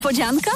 Niespodzianka?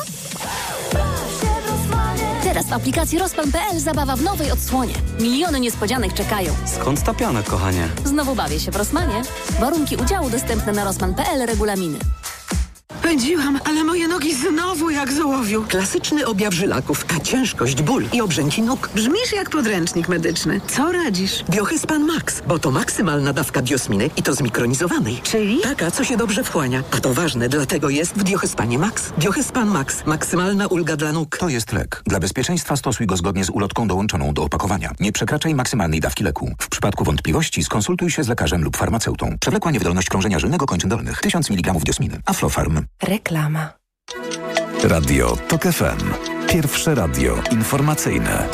Teraz w aplikacji Rospan.pl zabawa w nowej odsłonie. Miliony niespodzianek czekają. Skąd ta piana, kochanie? Znowu bawię się w Rosmanie. Warunki udziału dostępne na Rospan.pl, regulaminy. Pędziłam, ale moje nogi znowu jak z ołowiu. Klasyczny objaw żylaków, a ciężkość, ból i obrzęki nóg. Brzmisz jak podręcznik medyczny. Co radzisz? Biohyspan Max, bo to maksymalna dawka biosminy i to zmikronizowanej. Czyli? Taka, co się dobrze wchłania. A to ważne, dlatego jest w Biohyspanie Max. Biohyspan Max. Maksymalna ulga dla nóg. To jest lek. Dla bezpieczeństwa stosuj go zgodnie z ulotką dołączoną do opakowania. Nie przekraczaj maksymalnej dawki leku. W przypadku wątpliwości skonsultuj się z lekarzem lub farmaceutą. Przewlekła niewydolność krążenia żylnego kończyn dolnych. 1000 mg diosminy. Aflofarm. Reklama. Radio TOK FM. Pierwsze radio informacyjne.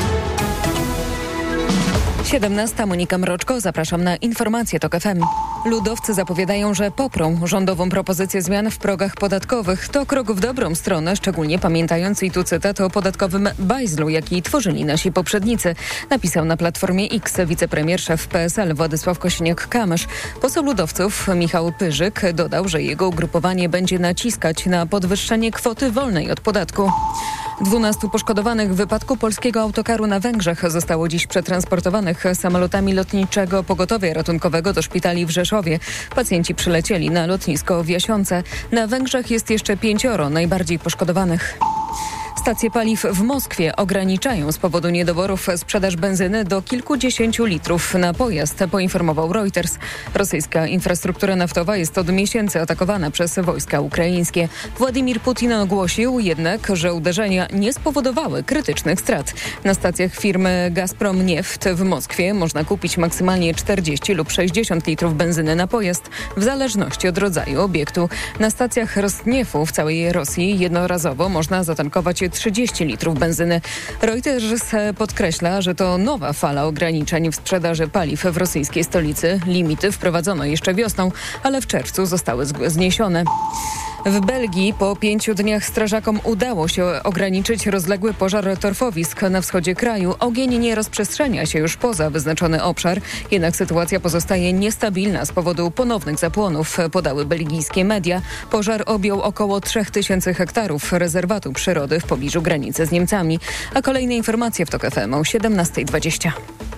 17. Monika Mroczko, zapraszam na informacje TOK FM. Ludowcy zapowiadają, że poprą rządową propozycję zmian w progach podatkowych. To krok w dobrą stronę, szczególnie pamiętając, i tu cytat, o podatkowym bajzlu, jaki tworzyli nasi poprzednicy. Napisał na Platformie X wicepremier szef PSL Władysław Kosiniak-Kamysz. Poseł ludowców Michał Pyrzyk dodał, że jego ugrupowanie będzie naciskać na podwyższenie kwoty wolnej od podatku. 12 poszkodowanych w wypadku polskiego autokaru na Węgrzech zostało dziś przetransportowanych samolotami lotniczego pogotowia ratunkowego do szpitali w Rzeszowie. Pacjenci przylecieli na lotnisko w Jasionce. Na Węgrzech jest jeszcze 5 najbardziej poszkodowanych. Stacje paliw w Moskwie ograniczają z powodu niedoborów sprzedaż benzyny do kilkudziesięciu litrów na pojazd, poinformował Reuters. Rosyjska infrastruktura naftowa jest od miesięcy atakowana przez wojska ukraińskie. Władimir Putin ogłosił jednak, że uderzenia nie spowodowały krytycznych strat. Na stacjach firmy Gazprom Nieft w Moskwie można kupić maksymalnie 40 lub 60 litrów benzyny na pojazd, w zależności od rodzaju obiektu. Na stacjach Rosniefu w całej Rosji jednorazowo można zatankować 30 litrów benzyny. Reuters podkreśla, że to nowa fala ograniczeń w sprzedaży paliw w rosyjskiej stolicy. Limity wprowadzono jeszcze wiosną, ale w czerwcu zostały zniesione. W Belgii po 5 dniach strażakom udało się ograniczyć rozległy pożar torfowisk na wschodzie kraju. Ogień nie rozprzestrzenia się już poza wyznaczony obszar, jednak sytuacja pozostaje niestabilna z powodu ponownych zapłonów, podały belgijskie media. Pożar objął około 3000 hektarów rezerwatu przyrody w pobliżu granicy z Niemcami. A kolejne informacje w TOK FM o 17:20.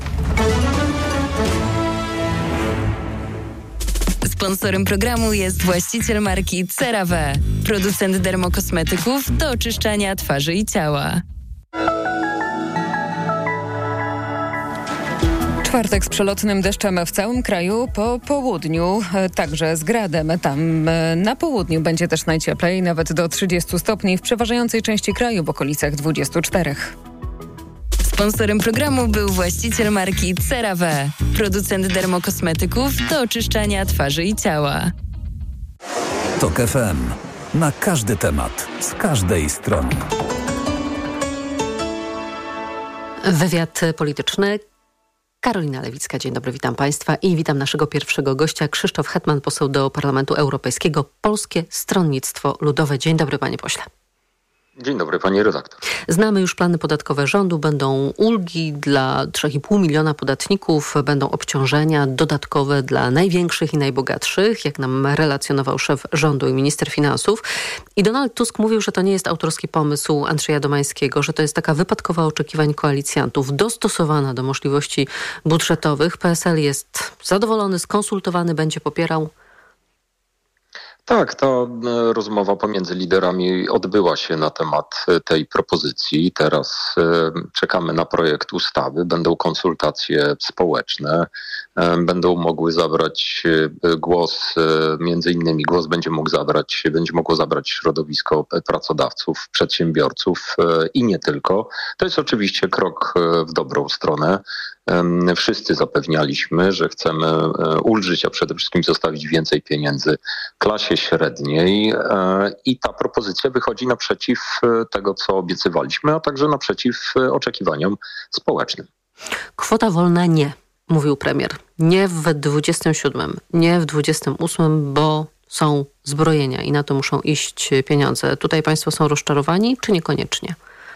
Sponsorem programu jest właściciel marki CeraVe, producent dermokosmetyków do oczyszczania twarzy i ciała. Czwartek z przelotnym deszczem w całym kraju, po południu także z gradem. Tam na południu będzie też najcieplej, nawet do 30 stopni, w przeważającej części kraju w okolicach 24. Sponsorem programu był właściciel marki CeraVe, producent dermokosmetyków do oczyszczania twarzy i ciała. TOK FM. Na każdy temat, z każdej strony. Wywiad polityczny. Karolina Lewicka, dzień dobry, witam Państwa i witam naszego pierwszego gościa, Krzysztof Hetman, poseł do Parlamentu Europejskiego, Polskie Stronnictwo Ludowe. Dzień dobry, panie pośle. Dzień dobry, pani redaktor. Znamy już plany podatkowe rządu. Będą ulgi dla 3,5 miliona podatników, będą obciążenia dodatkowe dla największych i najbogatszych, jak nam relacjonował szef rządu i minister finansów. I Donald Tusk mówił, że to nie jest autorski pomysł Andrzeja Domańskiego, że to jest taka wypadkowa oczekiwań koalicjantów, dostosowana do możliwości budżetowych. PSL jest zadowolony, skonsultowany, będzie popierał. Tak, ta rozmowa pomiędzy liderami odbyła się na temat tej propozycji. Teraz czekamy na projekt ustawy, będą konsultacje społeczne, będą mogły zabrać głos, między innymi głos będzie mogło zabrać środowisko pracodawców, przedsiębiorców i nie tylko. To jest oczywiście krok w dobrą stronę. Wszyscy zapewnialiśmy, że chcemy ulżyć, a przede wszystkim zostawić więcej pieniędzy klasie średniej i ta propozycja wychodzi naprzeciw tego, co obiecywaliśmy, a także naprzeciw oczekiwaniom społecznym. Kwota wolna nie, mówił premier. Nie w 27, nie w 28, bo są zbrojenia i na to muszą iść pieniądze. Tutaj państwo są rozczarowani, czy niekoniecznie?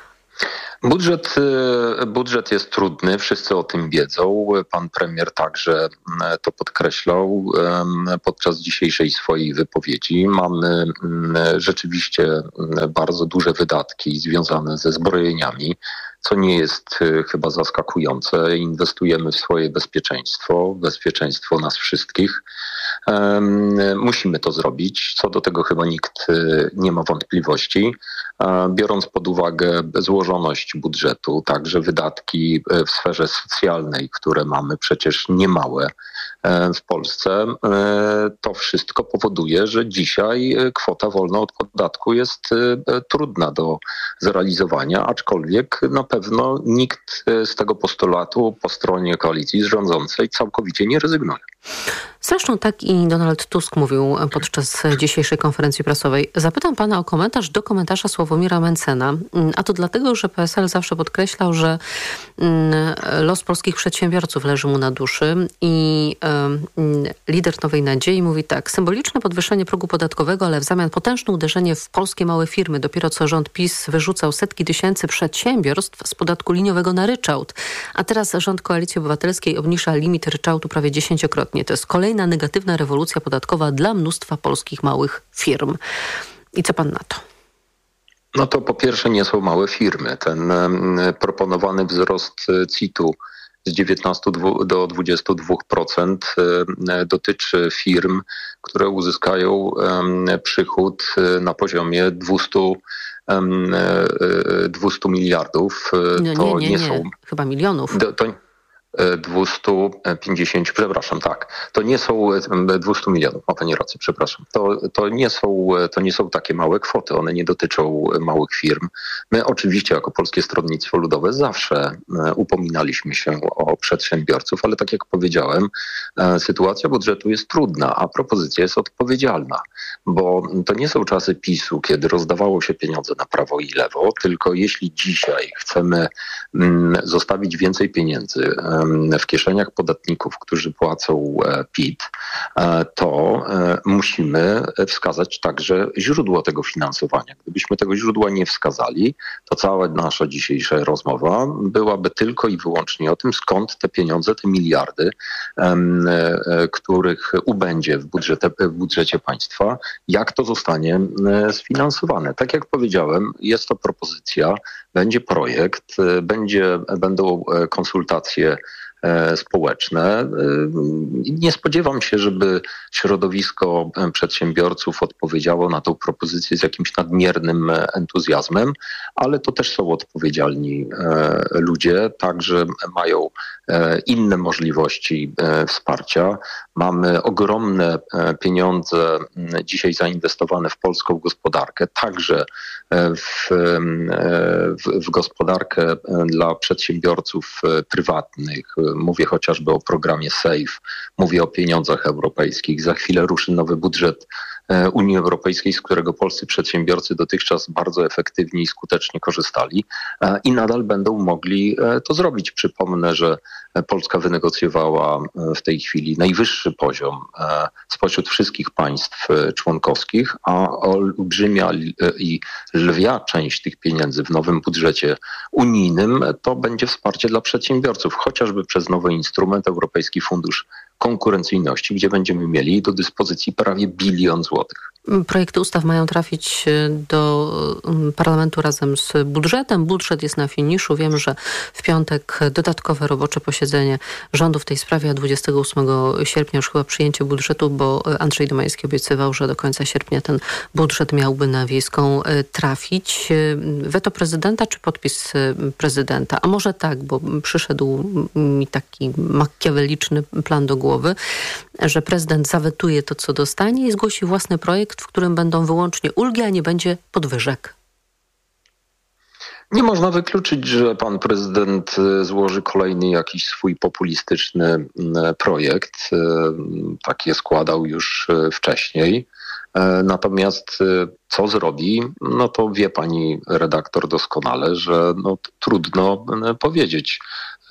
Budżet jest trudny, wszyscy o tym wiedzą. Pan premier także to podkreślał podczas dzisiejszej swojej wypowiedzi. Mamy rzeczywiście bardzo duże wydatki związane ze zbrojeniami, co nie jest chyba zaskakujące. Inwestujemy w swoje bezpieczeństwo nas wszystkich. Musimy to zrobić. Co do tego chyba nikt nie ma wątpliwości. Biorąc pod uwagę złożoność budżetu, także wydatki w sferze socjalnej, które mamy przecież niemałe w Polsce, to wszystko powoduje, że dzisiaj kwota wolna od podatku jest trudna do zrealizowania, aczkolwiek na pewno nikt z tego postulatu po stronie koalicji rządzącej całkowicie nie rezygnuje. Zresztą tak i Donald Tusk mówił podczas dzisiejszej konferencji prasowej. Zapytam pana o komentarz do komentarza Sławomira Mentzena, a to dlatego, że PSL zawsze podkreślał, że los polskich przedsiębiorców leży mu na duszy i lider Nowej Nadziei mówi tak: symboliczne podwyższenie progu podatkowego, ale w zamian potężne uderzenie w polskie małe firmy. Dopiero co rząd PiS wyrzucał setki tysięcy przedsiębiorstw z podatku liniowego na ryczałt, a teraz rząd Koalicji Obywatelskiej obniża limit ryczałtu prawie 10-krotnie. To jest kolejna negatywna rewolucja podatkowa dla mnóstwa polskich małych firm. I co pan na to? No to po pierwsze nie są małe firmy. Ten proponowany wzrost CIT-u z 19 do 22% dotyczy firm, które uzyskają przychód na poziomie 200 miliardów. To nie są chyba milionów. 250, przepraszam, tak. To nie są 200 milionów, ma pani rację, przepraszam. To nie są takie małe kwoty, one nie dotyczą małych firm. My oczywiście jako Polskie Stronnictwo Ludowe zawsze upominaliśmy się o przedsiębiorców, ale tak jak powiedziałem, sytuacja budżetu jest trudna, a propozycja jest odpowiedzialna, bo to nie są czasy PiS-u, kiedy rozdawało się pieniądze na prawo i lewo, tylko jeśli dzisiaj chcemy zostawić więcej pieniędzy w kieszeniach podatników, którzy płacą PIT, to musimy wskazać także źródło tego finansowania. Gdybyśmy tego źródła nie wskazali, to cała nasza dzisiejsza rozmowa byłaby tylko i wyłącznie o tym, skąd te pieniądze, te miliardy, których ubędzie w budżecie państwa, jak to zostanie sfinansowane. Tak jak powiedziałem, jest to propozycja, będzie projekt, będą konsultacje społeczne. Nie spodziewam się, żeby środowisko przedsiębiorców odpowiedziało na tą propozycję z jakimś nadmiernym entuzjazmem, ale to też są odpowiedzialni ludzie, także mają inne możliwości wsparcia. Mamy ogromne pieniądze dzisiaj zainwestowane w polską gospodarkę, także w gospodarkę dla przedsiębiorców prywatnych. Mówię chociażby o programie SAFE, mówię o pieniądzach europejskich. Za chwilę ruszy nowy budżet Unii Europejskiej, z którego polscy przedsiębiorcy dotychczas bardzo efektywnie i skutecznie korzystali i nadal będą mogli to zrobić. Przypomnę, że Polska wynegocjowała w tej chwili najwyższy poziom spośród wszystkich państw członkowskich, a olbrzymia i lwia część tych pieniędzy w nowym budżecie unijnym to będzie wsparcie dla przedsiębiorców, chociażby przez nowy instrument Europejski Fundusz Konkurencyjności, gdzie będziemy mieli do dyspozycji prawie 1 bilion złotych. Projekty ustaw mają trafić do parlamentu razem z budżetem. Budżet jest na finiszu. Wiem, że w piątek dodatkowe robocze posiedzenie rządu w tej sprawie, a 28 sierpnia już chyba przyjęcie budżetu, bo Andrzej Domański obiecywał, że do końca sierpnia ten budżet miałby na Wiejską trafić. Weto prezydenta czy podpis prezydenta? A może tak, bo przyszedł mi taki makiaweliczny plan do głowy, że prezydent zawetuje to, co dostanie i zgłosi własny projekt, w którym będą wyłącznie ulgi, a nie będzie podwyżek. Nie można wykluczyć, że pan prezydent złoży kolejny jakiś swój populistyczny projekt. Takie składał już wcześniej. Natomiast co zrobi, no to wie pani redaktor doskonale, że trudno powiedzieć.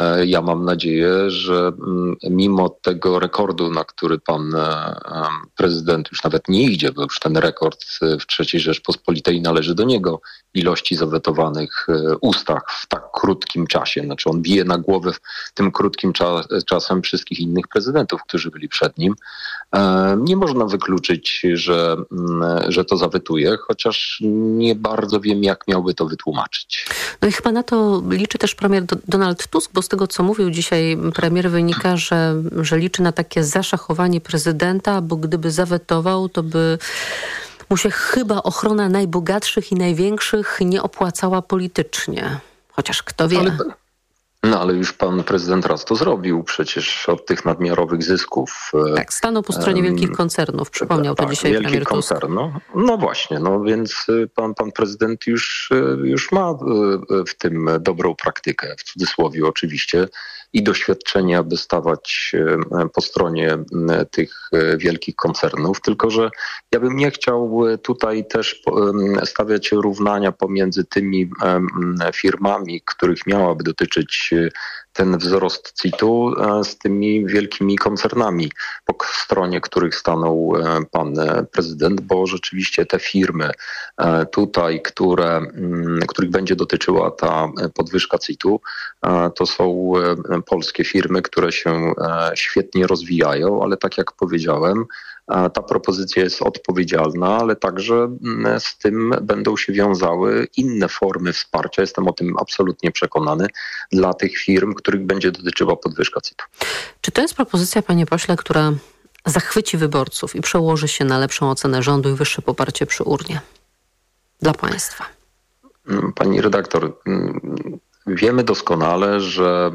ja mam nadzieję, że mimo tego rekordu, na który pan prezydent już nawet nie idzie, bo już ten rekord w III Rzeczpospolitej należy do niego, ilości zawetowanych ustach w tak krótkim czasie. Znaczy on bije na głowę tym krótkim czasem wszystkich innych prezydentów, którzy byli przed nim. Nie można wykluczyć, że to zawetuje, chociaż nie bardzo wiem, jak miałby to wytłumaczyć. No i chyba na to liczy też premier Donald Tusk, bo z tego, co mówił dzisiaj premier, wynika, że liczy na takie zaszachowanie prezydenta, bo gdyby zawetował, to by mu się chyba ochrona najbogatszych i największych nie opłacała politycznie. Chociaż kto wie. Ale już pan prezydent raz to zrobił przecież od tych nadmiarowych zysków. Tak, stanął po stronie wielkich koncernów. Przypomniał to dzisiaj premier Tusk. No właśnie, więc pan prezydent już ma w tym dobrą praktykę, w cudzysłowie oczywiście, i doświadczenie, aby stawać po stronie tych wielkich koncernów. Tylko że ja bym nie chciał tutaj też stawiać równania pomiędzy tymi firmami, których miałaby dotyczyć ten wzrost CIT-u, z tymi wielkimi koncernami, po stronie których stanął pan prezydent, bo rzeczywiście te firmy tutaj, których będzie dotyczyła ta podwyżka CIT-u, to są polskie firmy, które się świetnie rozwijają, ale tak jak powiedziałem, ta propozycja jest odpowiedzialna, ale także z tym będą się wiązały inne formy wsparcia. Jestem o tym absolutnie przekonany dla tych firm, których będzie dotyczyła podwyżka CIT-u. Czy to jest propozycja, panie pośle, która zachwyci wyborców i przełoży się na lepszą ocenę rządu i wyższe poparcie przy urnie dla państwa? Pani redaktor, wiemy doskonale, że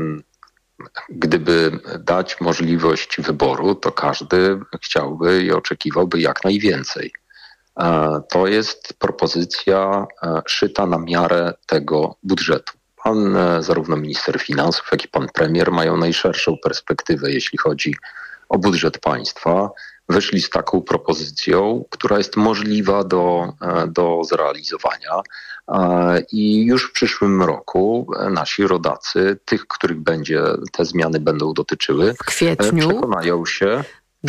gdyby dać możliwość wyboru, to każdy chciałby i oczekiwałby jak najwięcej. To jest propozycja szyta na miarę tego budżetu. Pan, zarówno minister finansów, jak i pan premier mają najszerszą perspektywę, jeśli chodzi o budżet państwa. Wyszli z taką propozycją, która jest możliwa do zrealizowania. I już w przyszłym roku nasi rodacy, tych, których te zmiany będą dotyczyły, w kwietniu przekonają się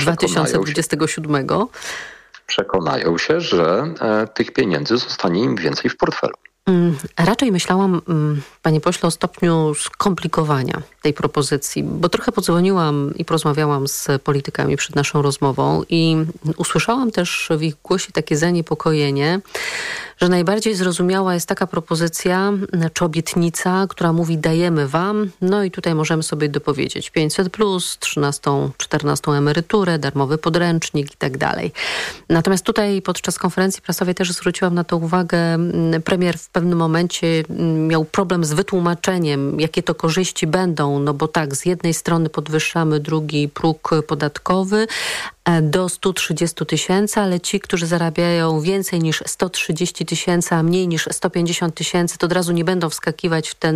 2027. Przekonają się, że tych pieniędzy zostanie im więcej w portfelu. Raczej myślałam, panie pośle, o stopniu skomplikowania tej propozycji, bo trochę podzwoniłam i porozmawiałam z politykami przed naszą rozmową i usłyszałam też w ich głosie takie zaniepokojenie, że najbardziej zrozumiała jest taka propozycja czy obietnica, która mówi dajemy wam, no i tutaj możemy sobie dopowiedzieć 500+, 13, 14 emeryturę, darmowy podręcznik i tak dalej. Natomiast tutaj podczas konferencji prasowej też zwróciłam na to uwagę. Premier w pewnym momencie miał problem z wytłumaczeniem, jakie to korzyści będą, no bo tak, z jednej strony podwyższamy drugi próg podatkowy do 130 000, ale ci, którzy zarabiają więcej niż 130 000, a mniej niż 150 000, to od razu nie będą wskakiwać w tę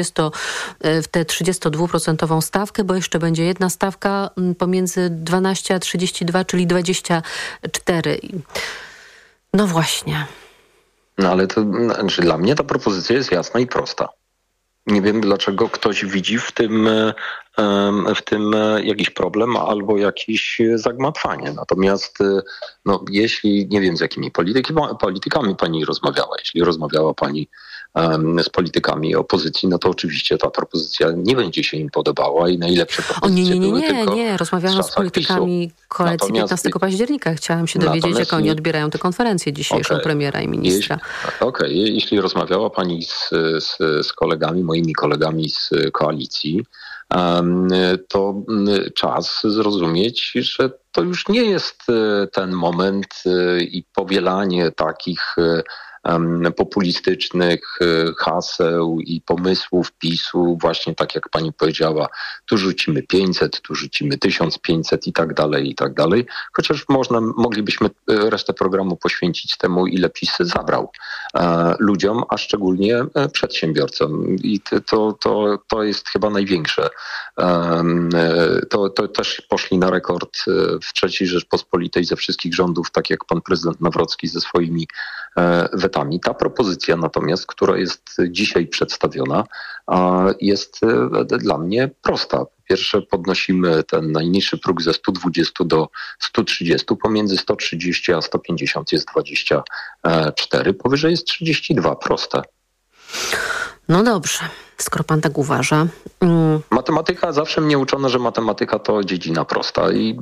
32% stawkę, bo jeszcze będzie jedna stawka pomiędzy 12 a 32, czyli 24. No właśnie. No ale to znaczy, dla mnie ta propozycja jest jasna i prosta. Nie wiem, dlaczego ktoś widzi w tym jakiś problem albo jakieś zagmatwanie. Natomiast jeśli, nie wiem z jakimi politykami pani rozmawiała, jeśli rozmawiała pani z politykami opozycji, no to oczywiście ta propozycja nie będzie się im podobała i najlepsze propozycje były tylko nie. Rozmawiałam z politykami koalicji 15 października. Chciałam się dowiedzieć, jak oni odbierają tę konferencję dzisiejszą premiera i ministra. Jeśli rozmawiała pani z kolegami, moimi kolegami z koalicji, to czas zrozumieć, że to już nie jest ten moment i powielanie takich populistycznych haseł i pomysłów PiS-u, właśnie tak jak pani powiedziała, tu rzucimy 500, tu rzucimy 1500 i tak dalej, chociaż moglibyśmy resztę programu poświęcić temu, ile PiS zabrał ludziom, a szczególnie przedsiębiorcom. I to jest chyba największe. To też poszli na rekord w III Rzeczpospolitej ze wszystkich rządów, tak jak pan prezydent Nawrocki ze swoimi wetami. Ta propozycja natomiast, która jest dzisiaj przedstawiona, jest dla mnie prosta. Po pierwsze, podnosimy ten najniższy próg ze 120 do 130. Pomiędzy 130 a 150 jest 24. Powyżej jest 32. Proste. No dobrze, skoro pan tak uważa. Matematyka, zawsze mnie uczono, że matematyka to dziedzina prosta i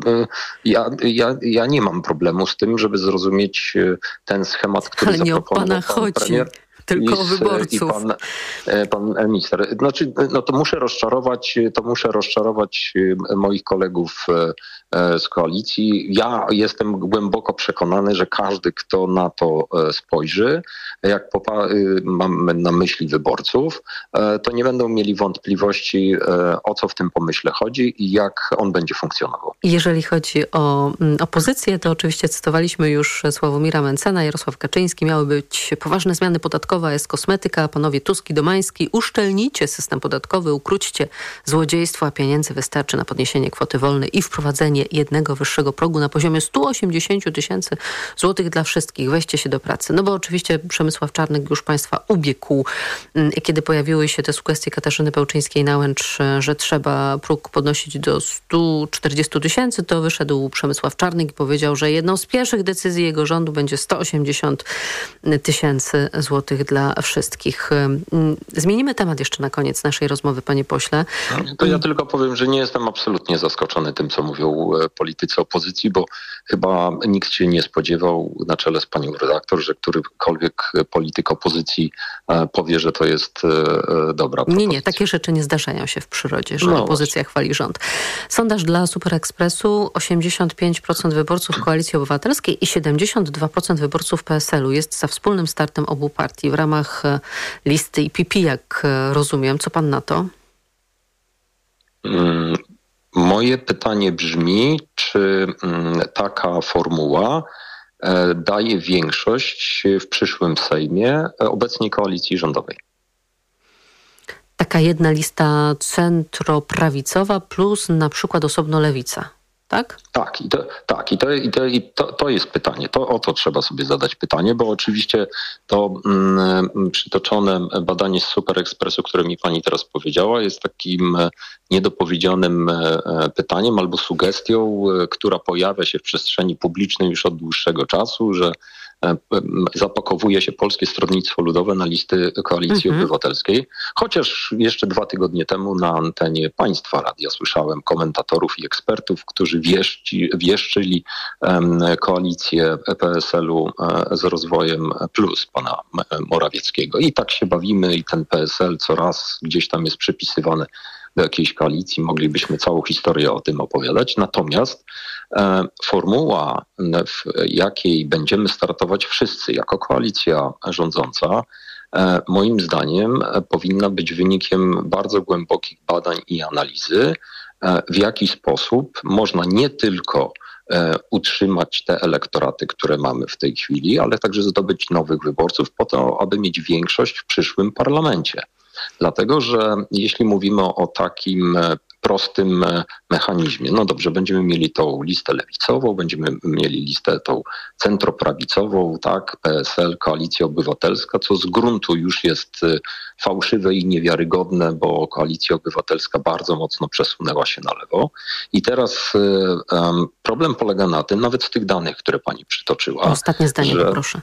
ja nie mam problemu z tym, żeby zrozumieć ten schemat, który Ale nie o zaproponował pana pan chodzi. premier. Tylko o wyborców. I pan minister. Znaczy, to muszę rozczarować moich kolegów z koalicji. Ja jestem głęboko przekonany, że każdy, kto na to spojrzy, jak mam na myśli wyborców, to nie będą mieli wątpliwości, o co w tym pomyśle chodzi i jak on będzie funkcjonował. Jeżeli chodzi o opozycję, to oczywiście cytowaliśmy już Sławomira Mencena, Jarosław Kaczyński. Miały być poważne zmiany podatkowe, jest kosmetyka. Panowie Tusk i Domański, uszczelnijcie system podatkowy, ukróćcie złodziejstwo, a pieniędzy wystarczy na podniesienie kwoty wolnej i wprowadzenie jednego wyższego progu na poziomie 180 000 złotych dla wszystkich. Weźcie się do pracy. No bo oczywiście Przemysław Czarnek już państwa ubiegł. Kiedy pojawiły się te sugestie Katarzyny Pełczyńskiej-Nałęcz, że trzeba próg podnosić do 140 000, to wyszedł Przemysław Czarnek i powiedział, że jedną z pierwszych decyzji jego rządu będzie 180 000 złotych dla wszystkich. Zmienimy temat jeszcze na koniec naszej rozmowy, panie pośle. To ja tylko powiem, że nie jestem absolutnie zaskoczony tym, co mówią politycy opozycji, bo chyba nikt się nie spodziewał na czele z panią redaktor, że którykolwiek polityk opozycji powie, że to jest dobra propozycja. Nie, takie rzeczy nie zdarzają się w przyrodzie, że opozycja chwali rząd. Sondaż dla Super Expressu: 85% wyborców Koalicji Obywatelskiej i 72% wyborców PSL-u jest za wspólnym startem obu partii w ramach listy IPP, jak rozumiem. Co pan na to? Moje pytanie brzmi, czy taka formuła daje większość w przyszłym Sejmie obecnej koalicji rządowej? Taka jedna lista centroprawicowa plus na przykład osobno lewica, tak? To jest pytanie. O to trzeba sobie zadać pytanie, bo oczywiście to przytoczone badanie z Super Expressu, które mi pani teraz powiedziała, jest takim niedopowiedzianym pytaniem albo sugestią, która pojawia się w przestrzeni publicznej już od dłuższego czasu, że zapakowuje się Polskie Stronnictwo Ludowe na listy Koalicji Obywatelskiej. Chociaż jeszcze 2 tygodnie temu na antenie Państwa Radia słyszałem komentatorów i ekspertów, którzy wieszczyli koalicję PSL-u z rozwojem plus pana Morawieckiego. I tak się bawimy i ten PSL coraz gdzieś tam jest przypisywany do jakiejś koalicji. Moglibyśmy całą historię o tym opowiadać. Natomiast formuła, w jakiej będziemy startować wszyscy jako koalicja rządząca, moim zdaniem powinna być wynikiem bardzo głębokich badań i analizy, w jaki sposób można nie tylko utrzymać te elektoraty, które mamy w tej chwili, ale także zdobyć nowych wyborców po to, aby mieć większość w przyszłym parlamencie. Dlatego, że jeśli mówimy o takim prostym mechanizmie, no dobrze, będziemy mieli tą listę lewicową, będziemy mieli listę tą centroprawicową, tak, PSL, Koalicja Obywatelska, co z gruntu już jest fałszywe i niewiarygodne, bo Koalicja Obywatelska bardzo mocno przesunęła się na lewo. I teraz problem polega na tym, nawet z tych danych, które pani przytoczyła. Ostatnie zdanie, że, proszę.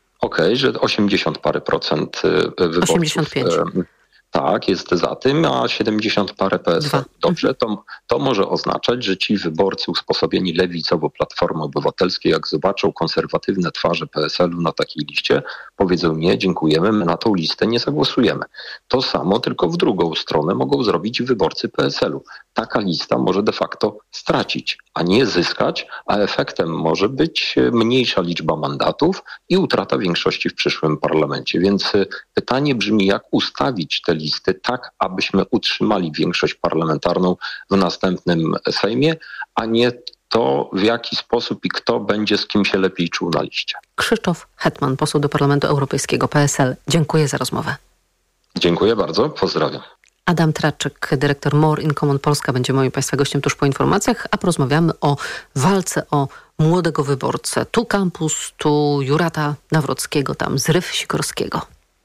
że 80 parę procent wyborców... 85. Tak, jest za tym, a 70 parę PSL. Dobrze, to może oznaczać, że ci wyborcy usposobieni lewicowo-Platformy Obywatelskiej, jak zobaczą konserwatywne twarze PSL-u na takiej liście, powiedzą: nie, dziękujemy, my na tą listę nie zagłosujemy. To samo, tylko w drugą stronę mogą zrobić wyborcy PSL-u. Taka lista może de facto stracić, a nie zyskać, a efektem może być mniejsza liczba mandatów i utrata większości w przyszłym parlamencie. Więc pytanie brzmi, jak ustawić te listy tak, abyśmy utrzymali większość parlamentarną w następnym Sejmie, a nie to w jaki sposób i kto będzie z kim się lepiej czuł na liście. Krzysztof Hetman, poseł do Parlamentu Europejskiego PSL. Dziękuję za rozmowę. Dziękuję bardzo, pozdrawiam. Adam Traczyk, dyrektor More in Common Polska, będzie moim Państwa gościem tuż po informacjach, a porozmawiamy o walce o młodego wyborcę. Tu kampus, tu Jurata Nawrockiego, tam zryw Sikorskiego.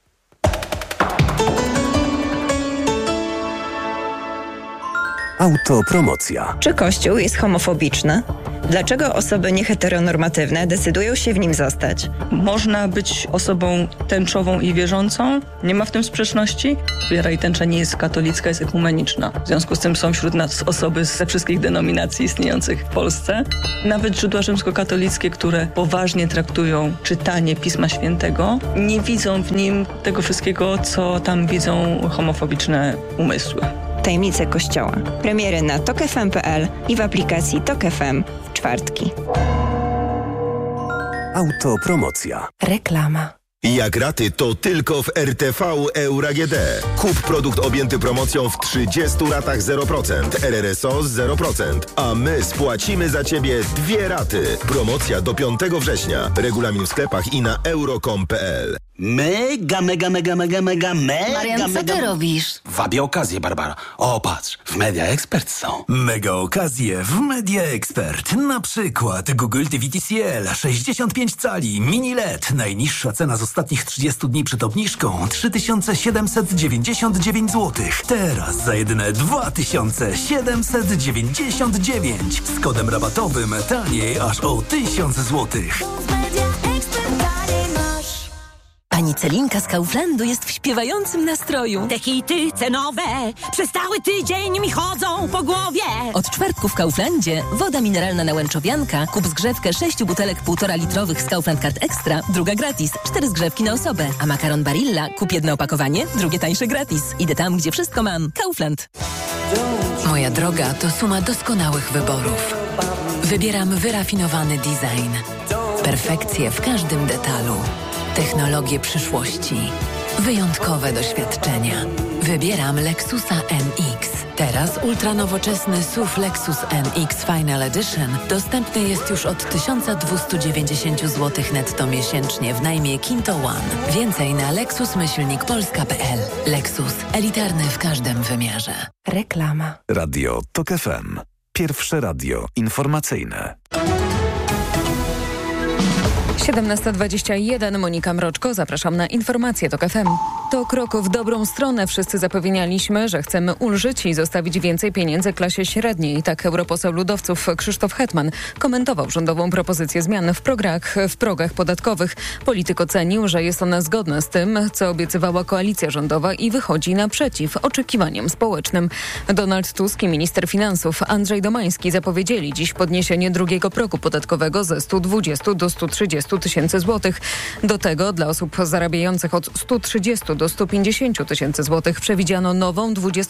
Autopromocja. Czy Kościół jest homofobiczny? Dlaczego osoby nieheteronormatywne decydują się w nim zostać? Można być osobą tęczową i wierzącą. Nie ma w tym sprzeczności. Wiara i tęcza nie jest katolicka, jest ekumeniczna. W związku z tym są wśród nas osoby ze wszystkich denominacji istniejących w Polsce. Nawet źródła rzymskokatolickie, które poważnie traktują czytanie Pisma Świętego, nie widzą w nim tego wszystkiego, co tam widzą homofobiczne umysły. Tajemnice Kościoła. Premiery na tokfm.pl i w aplikacji Tok FM w czwartki. Autopromocja. Reklama. Jak raty, to tylko w RTV Euro AGD. Kup produkt objęty promocją w 30 ratach 0%, RRSO 0%, a my spłacimy za Ciebie 2 raty. Promocja do 5 września. Regulamin w sklepach i na euro.com.pl. Mega. Marian, co ty robisz? Wabię okazję, Barbara. O, patrz, w Media Expert są. Mega okazje w Media Expert. Na przykład Google TV TCL 65 cali, mini LED. Najniższa cena z ostatnich 30 dni przed obniżką 3799 zł. Teraz za jedyne 2799. Z kodem rabatowym taniej aż o 1000 zł. Pani Celinka z Kauflandu jest w śpiewającym nastroju. Te hity cenowe przez cały tydzień mi chodzą po głowie. Od czwartku w Kauflandzie woda mineralna Nałęczowianka. Kup zgrzewkę 6 butelek 1,5 litrowych z Kaufland Card Extra, druga gratis. 4 zgrzewki na osobę. A makaron Barilla, kup jedno opakowanie, drugie tańsze gratis. Idę tam, gdzie wszystko mam. Kaufland. Moja droga to suma doskonałych wyborów. Wybieram wyrafinowany design. Perfekcję w każdym detalu. Technologie przyszłości. Wyjątkowe doświadczenia. Wybieram Lexusa NX. Teraz ultranowoczesny SUV Lexus NX Final Edition dostępny jest już od 1290 zł netto miesięcznie w najmie Kinto One. Więcej na lexus-polska.pl. Lexus. Elitarny w każdym wymiarze. Reklama. Radio Tok FM. Pierwsze radio informacyjne. 17:21, Monika Mroczko, zapraszam na informacje TOK FM. To krok w dobrą stronę. Wszyscy zapewnialiśmy, że chcemy ulżyć i zostawić więcej pieniędzy klasie średniej. Tak europoseł Ludowców Krzysztof Hetman komentował rządową propozycję zmian w progach podatkowych. Polityk ocenił, że jest ona zgodna z tym, co obiecywała koalicja rządowa i wychodzi naprzeciw oczekiwaniom społecznym. Donald Tusk i minister finansów Andrzej Domański zapowiedzieli dziś podniesienie drugiego progu podatkowego ze 120 do 130 tysięcy złotych. Do tego dla osób zarabiających od 130 do 150 tysięcy złotych przewidziano nową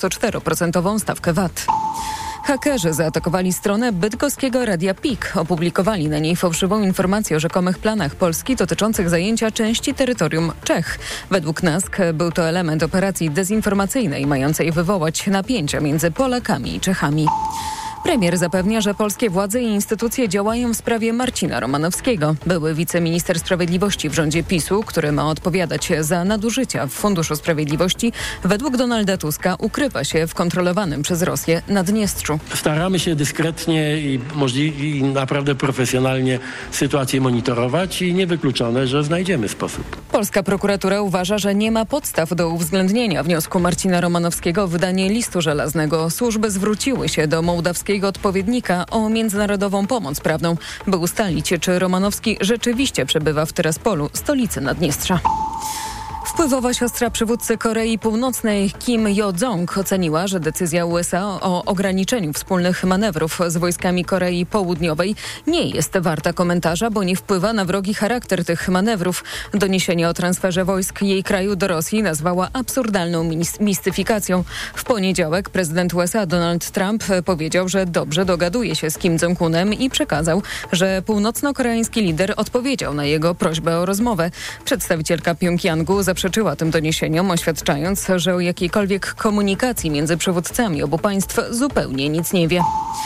24% stawkę VAT. Hakerzy zaatakowali stronę bydgoskiego Radia PIK. Opublikowali na niej fałszywą informację o rzekomych planach Polski dotyczących zajęcia części terytorium Czech. Według NASK był to element operacji dezinformacyjnej mającej wywołać napięcia między Polakami i Czechami. Premier zapewnia, że polskie władze i instytucje działają w sprawie Marcina Romanowskiego. Były wiceminister sprawiedliwości w rządzie PiS-u, który ma odpowiadać za nadużycia w Funduszu Sprawiedliwości, według Donalda Tuska ukrywa się w kontrolowanym przez Rosję Naddniestrzu. Staramy się dyskretnie i naprawdę profesjonalnie sytuację monitorować i niewykluczone, że znajdziemy sposób. Polska prokuratura uważa, że nie ma podstaw do uwzględnienia wniosku Marcina Romanowskiego o wydanie listu żelaznego. Służby zwróciły się do mołdawskiego odpowiednika o międzynarodową pomoc prawną, by ustalić, czy Romanowski rzeczywiście przebywa w Tyraspolu, stolicy Naddniestrza. Wpływowa siostra przywódcy Korei Północnej Kim Yo-jong oceniła, że decyzja USA o ograniczeniu wspólnych manewrów z wojskami Korei Południowej nie jest warta komentarza, bo nie wpływa na wrogi charakter tych manewrów. Doniesienie o transferze wojsk jej kraju do Rosji nazwała absurdalną mistyfikacją. W poniedziałek prezydent USA Donald Trump powiedział, że dobrze dogaduje się z Kim Jong-unem i przekazał, że północno-koreański lider odpowiedział na jego prośbę o rozmowę. Przedstawicielka Pjongjangu zaprzeczyła tym doniesieniom, oświadczając, że o jakiejkolwiek komunikacji między przywódcami obu państw zupełnie nic nie wie.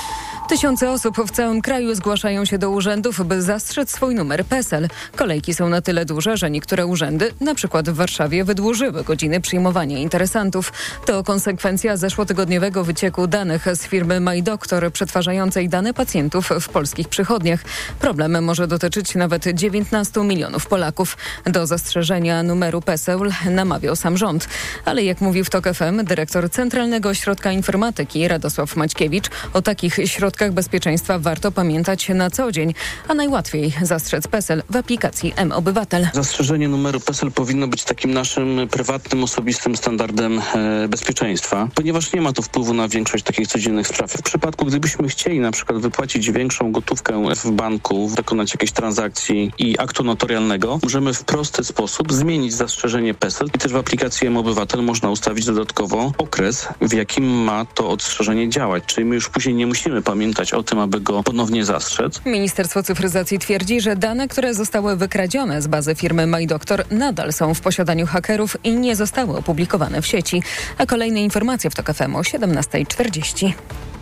Tysiące osób w całym kraju zgłaszają się do urzędów, by zastrzec swój numer PESEL. Kolejki są na tyle duże, że niektóre urzędy, na przykład w Warszawie, wydłużyły godziny przyjmowania interesantów. To konsekwencja zeszłotygodniowego wycieku danych z firmy MyDoktor przetwarzającej dane pacjentów w polskich przychodniach. Problem może dotyczyć nawet 19 milionów Polaków. Do zastrzeżenia numeru PESEL namawiał sam rząd. Ale jak mówił w TOK FM dyrektor Centralnego Ośrodka Informatyki Radosław Maćkiewicz, o takich środkach bezpieczeństwa warto pamiętać na co dzień, a najłatwiej zastrzec PESEL w aplikacji mObywatel. Zastrzeżenie numeru PESEL powinno być takim naszym prywatnym, osobistym standardem bezpieczeństwa, ponieważ nie ma to wpływu na większość takich codziennych spraw. W przypadku, gdybyśmy chcieli na przykład wypłacić większą gotówkę w banku, dokonać jakiejś transakcji i aktu notarialnego, możemy w prosty sposób zmienić zastrzeżenie PESEL i też w aplikacji mObywatel można ustawić dodatkowo okres, w jakim ma to ostrzeżenie działać. Czyli my już później nie musimy pamiętać o tym, aby go ponownie zastrzec. Ministerstwo Cyfryzacji twierdzi, że dane, które zostały wykradzione z bazy firmy MyDoktor, nadal są w posiadaniu hakerów i nie zostały opublikowane w sieci. A kolejne informacje w TOK FM o 17:40.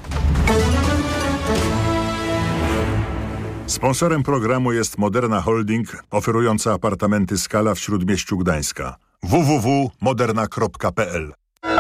Sponsorem programu jest Moderna Holding, oferująca apartamenty Skala w Śródmieściu Gdańska. www.moderna.pl.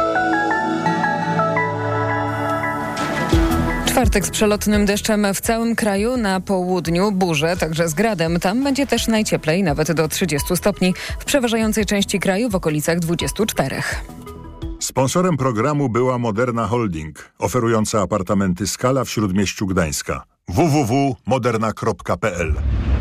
Czwartek z przelotnym deszczem w całym kraju, na południu burze, także z gradem. Tam będzie też najcieplej, nawet do 30 stopni. W przeważającej części kraju w okolicach 24. Sponsorem programu była Moderna Holding, oferująca apartamenty Skala w Śródmieściu Gdańska. www.moderna.pl.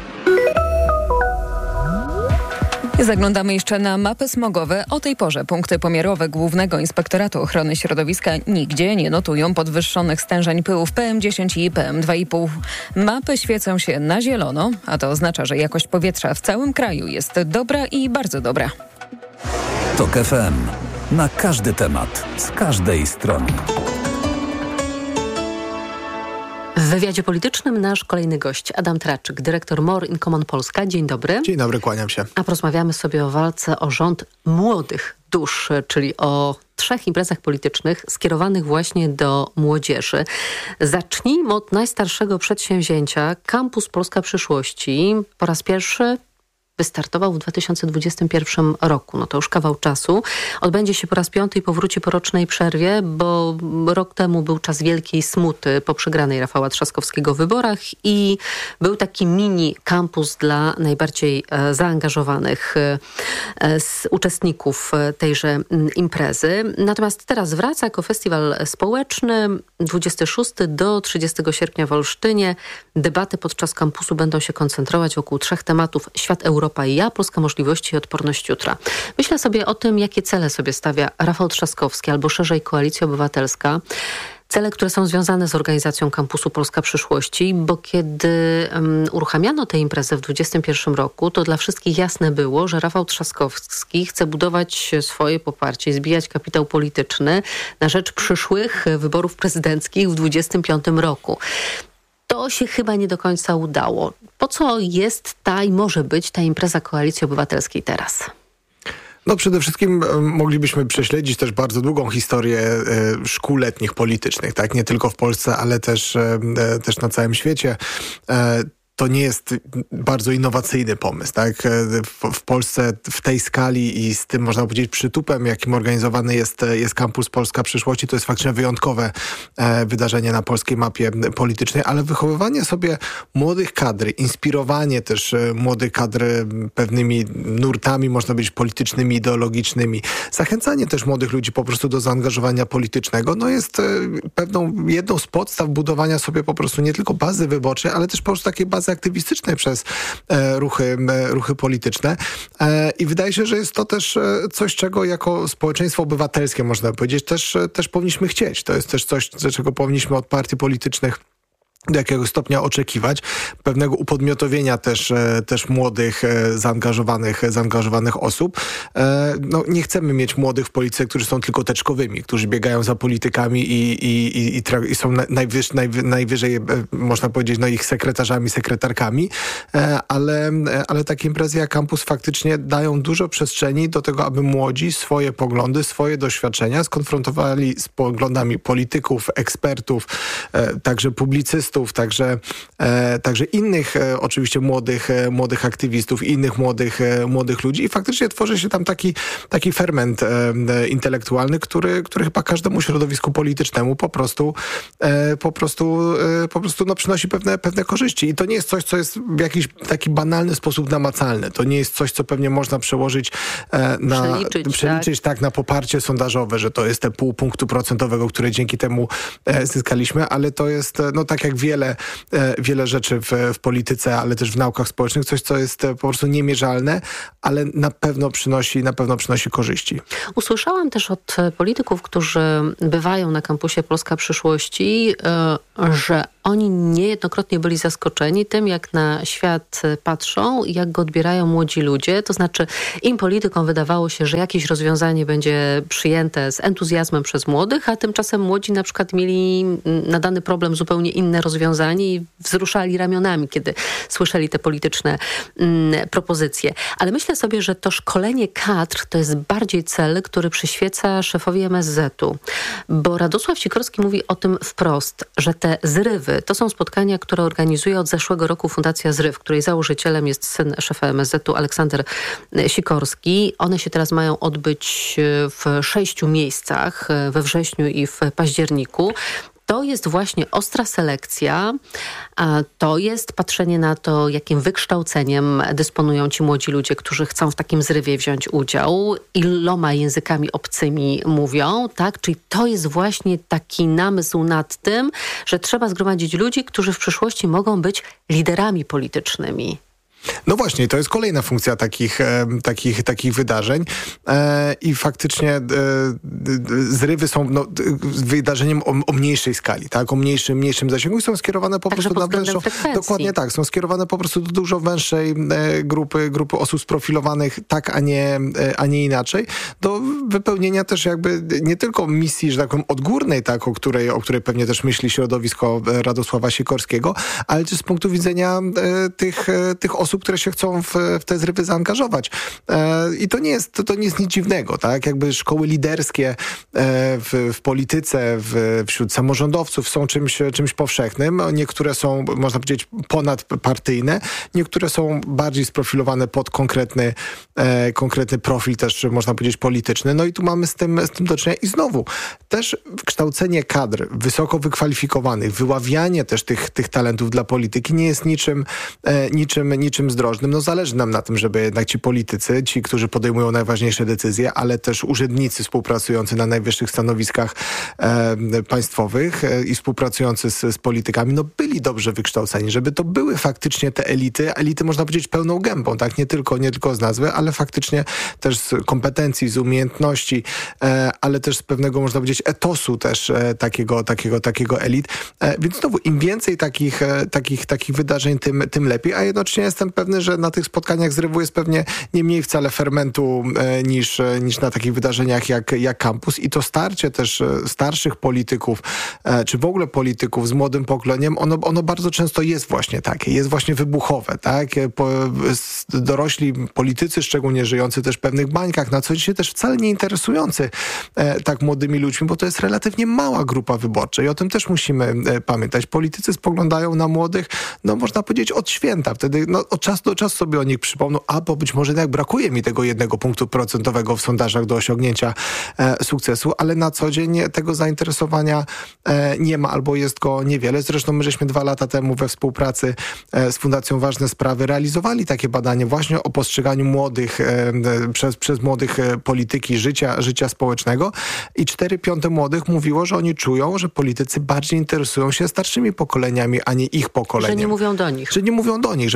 Zaglądamy jeszcze na mapy smogowe. O tej porze punkty pomiarowe Głównego Inspektoratu Ochrony Środowiska nigdzie nie notują podwyższonych stężeń pyłów PM10 i PM2,5. Mapy świecą się na zielono, a to oznacza, że jakość powietrza w całym kraju jest dobra i bardzo dobra. TOK FM. Na każdy temat, z każdej strony. W wywiadzie politycznym nasz kolejny gość, Adam Traczyk, dyrektor More in Common Polska. Dzień dobry. Dzień dobry, kłaniam się. A porozmawiamy sobie o walce o rząd młodych dusz, czyli o 3 imprezach politycznych skierowanych właśnie do młodzieży. Zacznijmy od najstarszego przedsięwzięcia. Kampus Polska Przyszłości po raz pierwszy wystartował w 2021 roku. No to już kawał czasu. Odbędzie się po raz 5. i powróci po rocznej przerwie, bo rok temu był czas wielkiej smuty po przegranej Rafała Trzaskowskiego w wyborach i był taki mini kampus dla najbardziej zaangażowanych uczestników tejże imprezy. Natomiast teraz wraca jako festiwal społeczny 26 do 30 sierpnia w Olsztynie. Debaty podczas kampusu będą się koncentrować wokół 3 tematów: świat, Europa i ja, polska możliwości i odporność jutra. Myślę sobie o tym, jakie cele sobie stawia Rafał Trzaskowski albo szerzej Koalicja Obywatelska. Cele, które są związane z organizacją kampusu Polska Przyszłości, bo kiedy uruchamiano tę imprezę w 2021 roku, to dla wszystkich jasne było, że Rafał Trzaskowski chce budować swoje poparcie, zbijać kapitał polityczny na rzecz przyszłych wyborów prezydenckich w 2025 roku. To się chyba nie do końca udało. Po co jest ta i może być ta impreza Koalicji Obywatelskiej teraz? No przede wszystkim moglibyśmy prześledzić też bardzo długą historię szkół letnich politycznych, tak? Nie tylko w Polsce, ale też na całym świecie. To nie jest bardzo innowacyjny pomysł, tak? W Polsce w tej skali i z tym, można powiedzieć, przytupem, jakim organizowany jest Kampus Polska Przyszłości, to jest faktycznie wyjątkowe wydarzenie na polskiej mapie politycznej, ale wychowywanie sobie młodych kadr, inspirowanie też młodych kadr pewnymi nurtami, można powiedzieć, politycznymi, ideologicznymi, zachęcanie też młodych ludzi po prostu do zaangażowania politycznego, no jest jedną z podstaw budowania sobie po prostu nie tylko bazy wyborczej, ale też po prostu takiej bazy aktywistycznej przez ruchy polityczne. I wydaje się, że jest to też coś, czego jako społeczeństwo obywatelskie, można powiedzieć, też powinniśmy chcieć. To jest też coś, czego powinniśmy od partii politycznych do jakiegoś stopnia oczekiwać, pewnego upodmiotowienia też młodych, zaangażowanych osób. No, nie chcemy mieć młodych w polityce, którzy są tylko teczkowymi, którzy biegają za politykami i są najwyżej, można powiedzieć, ich sekretarzami, sekretarkami, ale takie imprezy jak Campus faktycznie dają dużo przestrzeni do tego, aby młodzi swoje poglądy, swoje doświadczenia skonfrontowali z poglądami polityków, ekspertów, także publicystów, także innych oczywiście młodych aktywistów, innych młodych ludzi i faktycznie tworzy się tam taki ferment intelektualny, który chyba każdemu środowisku politycznemu po prostu przynosi pewne korzyści. I to nie jest coś, co jest w jakiś taki banalny sposób namacalne. To nie jest coś, co pewnie można przełożyć przeliczyć na poparcie sondażowe, że to jest te 0,5 punktu procentowego, które dzięki temu zyskaliśmy, ale to jest, tak jak wiele rzeczy w polityce, ale też w naukach społecznych, coś, co jest po prostu niemierzalne, ale na pewno przynosi korzyści. Usłyszałam też od polityków, którzy bywają na kampusie Polska Przyszłości, że oni niejednokrotnie byli zaskoczeni tym, jak na świat patrzą i jak go odbierają młodzi ludzie. To znaczy im politykom wydawało się, że jakieś rozwiązanie będzie przyjęte z entuzjazmem przez młodych, a tymczasem młodzi na przykład mieli na dany problem zupełnie inne rozwiązanie i wzruszali ramionami, kiedy słyszeli te polityczne propozycje. Ale myślę sobie, że to szkolenie kadr to jest bardziej cel, który przyświeca szefowi MSZ-u. Bo Radosław Sikorski mówi o tym wprost, że te zrywy to są spotkania, które organizuje od zeszłego roku Fundacja Zryw, której założycielem jest syn szefa MSZ-u Aleksander Sikorski. One się teraz mają odbyć w 6 miejscach we wrześniu i w październiku. To jest właśnie ostra selekcja, a to jest patrzenie na to, jakim wykształceniem dysponują ci młodzi ludzie, którzy chcą w takim zrywie wziąć udział, iloma językami obcymi mówią, tak? Czyli to jest właśnie taki namysł nad tym, że trzeba zgromadzić ludzi, którzy w przyszłości mogą być liderami politycznymi. No właśnie, to jest kolejna funkcja takich wydarzeń i faktycznie zrywy są wydarzeniem o mniejszej skali, tak, o mniejszym zasięgu i są skierowane po prostu na węższą... Dokładnie tak, są skierowane po prostu do dużo węższej grupy osób sprofilowanych, tak, a nie inaczej, do wypełnienia też jakby nie tylko misji, że tak powiem, odgórnej, tak, o której pewnie też myśli środowisko Radosława Sikorskiego, ale też z punktu widzenia tych osób, które się chcą w te zrywy zaangażować. I to nie jest nic dziwnego, tak? Jakby szkoły liderskie w polityce, wśród samorządowców są czymś powszechnym. Niektóre są, można powiedzieć, ponadpartyjne. Niektóre są bardziej sprofilowane pod konkretny profil też, można powiedzieć, polityczny. No i tu mamy z tym do czynienia. I znowu, też kształcenie kadr wysoko wykwalifikowanych, wyławianie też tych talentów dla polityki nie jest niczym zdrożnym. No zależy nam na tym, żeby jednak ci politycy, ci, którzy podejmują najważniejsze decyzje, ale też urzędnicy współpracujący na najwyższych stanowiskach państwowych i współpracujący z politykami, no byli dobrze wykształceni, żeby to były faktycznie te elity można powiedzieć pełną gębą, tak? Nie tylko z nazwy, ale faktycznie też z kompetencji, z umiejętności, ale też z pewnego, można powiedzieć, etosu też takiego elit. Więc znowu, im więcej takich wydarzeń, tym lepiej, a jednocześnie jestem pewny, że na tych spotkaniach zrywu jest pewnie nie mniej wcale fermentu niż na takich wydarzeniach jak Campus i to starcie też starszych polityków, czy w ogóle polityków z młodym pokoleniem, ono bardzo często jest właśnie takie, jest właśnie wybuchowe, tak? Dorośli politycy, szczególnie żyjący też w pewnych bańkach, na co dzień się też wcale nie interesujący tak młodymi ludźmi, bo to jest relatywnie mała grupa wyborcza i o tym też musimy pamiętać. Politycy spoglądają na młodych, no można powiedzieć od święta, wtedy od czasu do czasu sobie o nich przypomną, bo być może jednak brakuje mi tego 1 punktu procentowego w sondażach do osiągnięcia sukcesu, ale na co dzień tego zainteresowania nie ma albo jest go niewiele. Zresztą my żeśmy 2 lata temu we współpracy z Fundacją Ważne Sprawy realizowali takie badanie właśnie o postrzeganiu młodych przez młodych polityki życia społecznego i 4/5 młodych mówiło, że oni czują, że politycy bardziej interesują się starszymi pokoleniami, a nie ich pokoleniem. Że nie mówią do nich. Że nie mówią do nich, że po prostu nie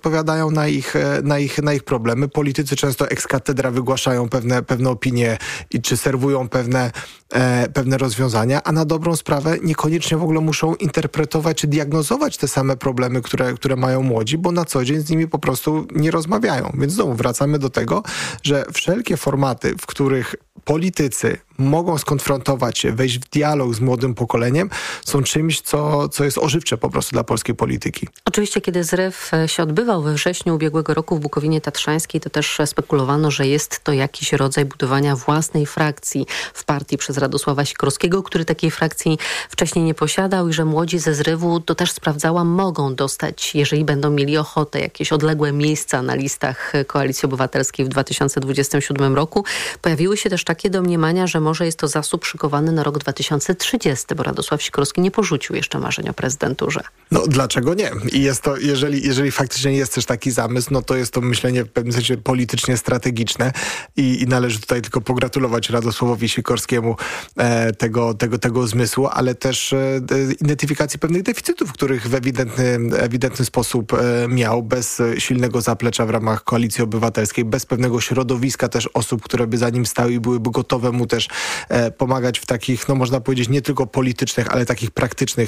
odpowiadają na ich problemy. Politycy często ex cathedra wygłaszają pewne opinie czy serwują pewne rozwiązania, a na dobrą sprawę niekoniecznie w ogóle muszą interpretować czy diagnozować te same problemy, które mają młodzi, bo na co dzień z nimi po prostu nie rozmawiają. Więc znowu wracamy do tego, że wszelkie formaty, w których politycy mogą skonfrontować się, wejść w dialog z młodym pokoleniem, są czymś, co jest ożywcze po prostu dla polskiej polityki. Oczywiście, kiedy zryw się odbywał we wrześniu ubiegłego roku w Bukowinie Tatrzańskiej, to też spekulowano, że jest to jakiś rodzaj budowania własnej frakcji w partii przez Radosława Sikorskiego, który takiej frakcji wcześniej nie posiadał i że młodzi ze zrywu, to też sprawdzałam, mogą dostać, jeżeli będą mieli ochotę, jakieś odległe miejsca na listach Koalicji Obywatelskiej w 2027 roku. Pojawiły się też takie domniemania, że może jest to zasób szykowany na rok 2030, bo Radosław Sikorski nie porzucił jeszcze marzeń o prezydenturze. No dlaczego nie? I jest to, jeżeli faktycznie jest też taki zamysł, no to jest to myślenie w pewnym sensie politycznie strategiczne i należy tutaj tylko pogratulować Radosławowi Sikorskiemu tego zmysłu, ale też identyfikacji pewnych deficytów, których w ewidentny sposób miał, bez silnego zaplecza w ramach Koalicji Obywatelskiej, bez pewnego środowiska też osób, które by za nim stały i byłyby gotowe mu też pomagać w takich, no można powiedzieć, nie tylko politycznych, ale takich praktycznych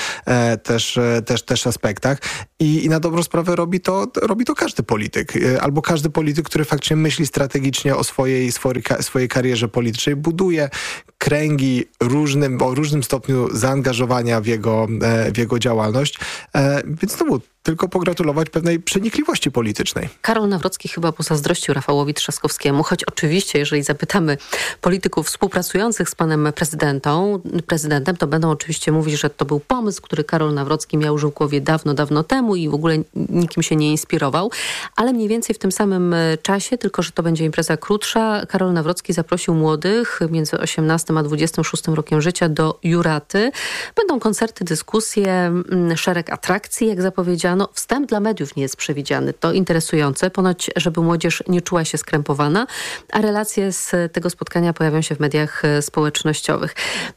też aspektach. I na dobrą sprawę robi to każdy polityk. Albo każdy polityk, który faktycznie myśli strategicznie o swojej karierze politycznej, buduje kręgi o różnym stopniu zaangażowania w jego działalność. Więc znowu tylko pogratulować pewnej przenikliwości politycznej. Karol Nawrocki chyba pozazdrościł Rafałowi Trzaskowskiemu, choć oczywiście, jeżeli zapytamy polityków współpracujących z panem prezydentem, to będą oczywiście mówić, że to był pomysł, który Karol Nawrocki miał już w głowie dawno temu i w ogóle nikim się nie inspirował, ale mniej więcej w tym samym czasie, tylko że to będzie impreza krótsza, Karol Nawrocki zaprosił młodych między 18 a 26 rokiem życia do Juraty. Będą koncerty, dyskusje, szereg atrakcji, jak zapowiedziano. Wstęp dla mediów nie jest przewidziany. To interesujące. Ponoć, żeby młodzież nie czuła się skrępowana, a relacje z tego spotkania pojawią się w mediach społecznościowych.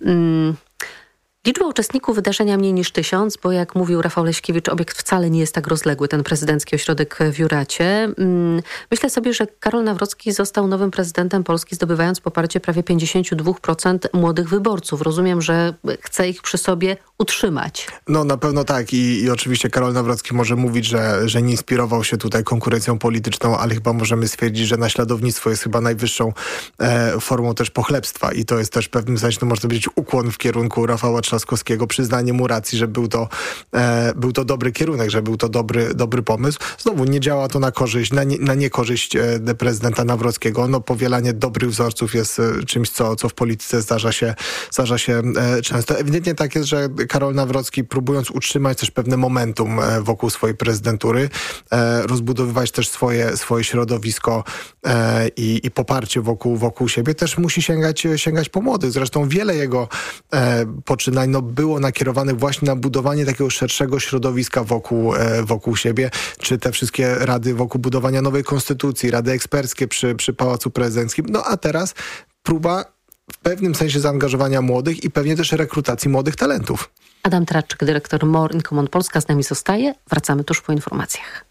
Liczba uczestników wydarzenia mniej niż 1000, bo jak mówił Rafał Leśkiewicz, obiekt wcale nie jest tak rozległy, ten prezydencki ośrodek w Juracie. Myślę sobie, że Karol Nawrocki został nowym prezydentem Polski, zdobywając poparcie prawie 52% młodych wyborców. Rozumiem, że chce ich przy sobie utrzymać. No na pewno tak i oczywiście Karol Nawrocki może mówić, że nie inspirował się tutaj konkurencją polityczną, ale chyba możemy stwierdzić, że naśladownictwo jest chyba najwyższą formą też pochlebstwa i to jest też w pewnym sensie, to można powiedzieć, ukłon w kierunku Rafała Trzaskowskiego, przyznanie mu racji, że był to dobry kierunek, że był to dobry pomysł. Znowu nie działa to na niekorzyść prezydenta Nawrockiego. No powielanie dobrych wzorców jest czymś, co w polityce zdarza się często. Ewidentnie tak jest, że Karol Nawrocki, próbując utrzymać też pewne momentum wokół swojej prezydentury, rozbudowywać też swoje środowisko i poparcie wokół siebie, też musi sięgać po młodych. Zresztą wiele jego poczynań było nakierowanych właśnie na budowanie takiego szerszego środowiska wokół siebie, czy te wszystkie rady wokół budowania nowej konstytucji, rady eksperckie przy Pałacu Prezydenckim. No a teraz próba w pewnym sensie zaangażowania młodych i pewnie też rekrutacji młodych talentów. Adam Tratczyk, dyrektor More in Common Polska, z nami zostaje. Wracamy tuż po informacjach.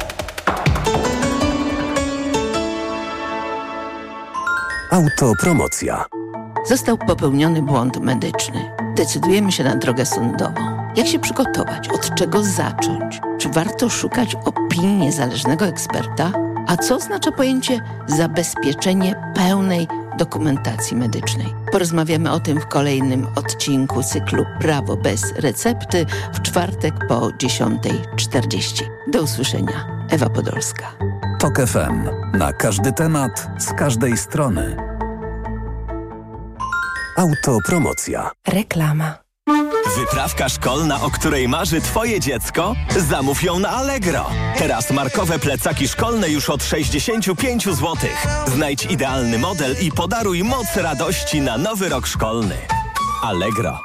Autopromocja. Został popełniony błąd medyczny. Decydujemy się na drogę sądową. Jak się przygotować? Od czego zacząć? Czy warto szukać opinii niezależnego eksperta? A co oznacza pojęcie zabezpieczenie pełnej dokumentacji medycznej? Porozmawiamy o tym w kolejnym odcinku cyklu Prawo bez recepty w czwartek po 10:40. Do usłyszenia. Ewa Podolska. TOK FM. Na każdy temat, z każdej strony. Autopromocja. Reklama. Wyprawka szkolna, o której marzy Twoje dziecko? Zamów ją na Allegro. Teraz markowe plecaki szkolne już od 65 zł. Znajdź idealny model i podaruj moc radości na nowy rok szkolny. Allegro.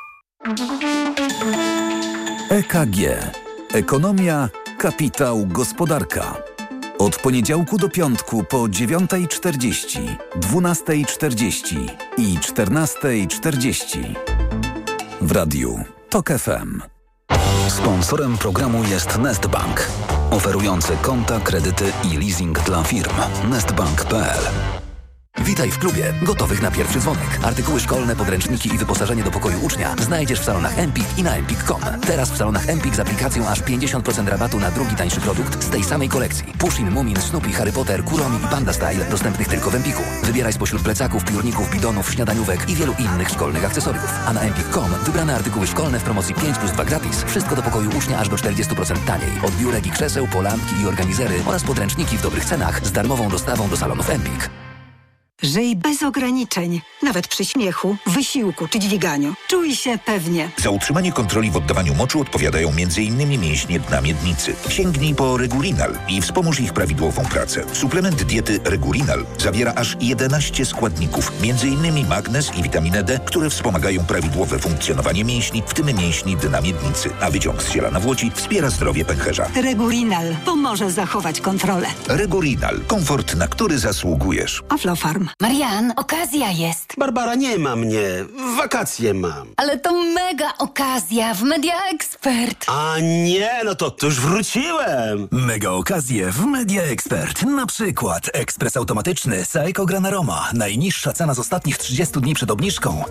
EKG. Ekonomia, kapitał, gospodarka. Od poniedziałku do piątku po 9:40, 12:40 i 14:40. W radiu TOK FM. Sponsorem programu jest Nestbank, Oferujące konta, kredyty i leasing dla firm. Nestbank.pl. Witaj w klubie, gotowych na pierwszy dzwonek. Artykuły szkolne, podręczniki i wyposażenie do pokoju ucznia znajdziesz w salonach Empik i na empik.com. Teraz w salonach Empik z aplikacją aż 50% rabatu na drugi tańszy produkt z tej samej kolekcji. Pushin, Mumin, Snoopy, Harry Potter, Kuromi i Panda Style dostępnych tylko w Empiku. Wybieraj spośród plecaków, piórników, bidonów, śniadaniówek i wielu innych szkolnych akcesoriów. A na empik.com wybrane artykuły szkolne w promocji 5+2 gratis. Wszystko do pokoju ucznia aż do 40% taniej. Od biurek i krzeseł, po lampki i organizery oraz podręczniki w dobrych cenach z darmową dostawą do salonów Empik. Żyj bez ograniczeń, nawet przy śmiechu, wysiłku czy dźwiganiu. Czuj się pewnie. Za utrzymanie kontroli w oddawaniu moczu odpowiadają m.in. mięśnie dna miednicy. Sięgnij po Regulinal i wspomóż ich prawidłową pracę. Suplement diety Regulinal zawiera aż 11 składników, m.in. magnez i witaminę D, które wspomagają prawidłowe funkcjonowanie mięśni, w tym mięśni dna miednicy. A wyciąg z ziela nawłoci wspiera zdrowie pęcherza. Regulinal pomoże zachować kontrolę. Regulinal. Komfort, na który zasługujesz. Aflofarm. Marian, okazja jest. Barbara, nie ma mnie. Wakacje mam. Ale to mega okazja w Media Expert. A nie, no to już wróciłem. Mega okazje w Media Expert. Na przykład ekspres automatyczny Saeco Granaroma. Najniższa cena z ostatnich 30 dni przed obniżką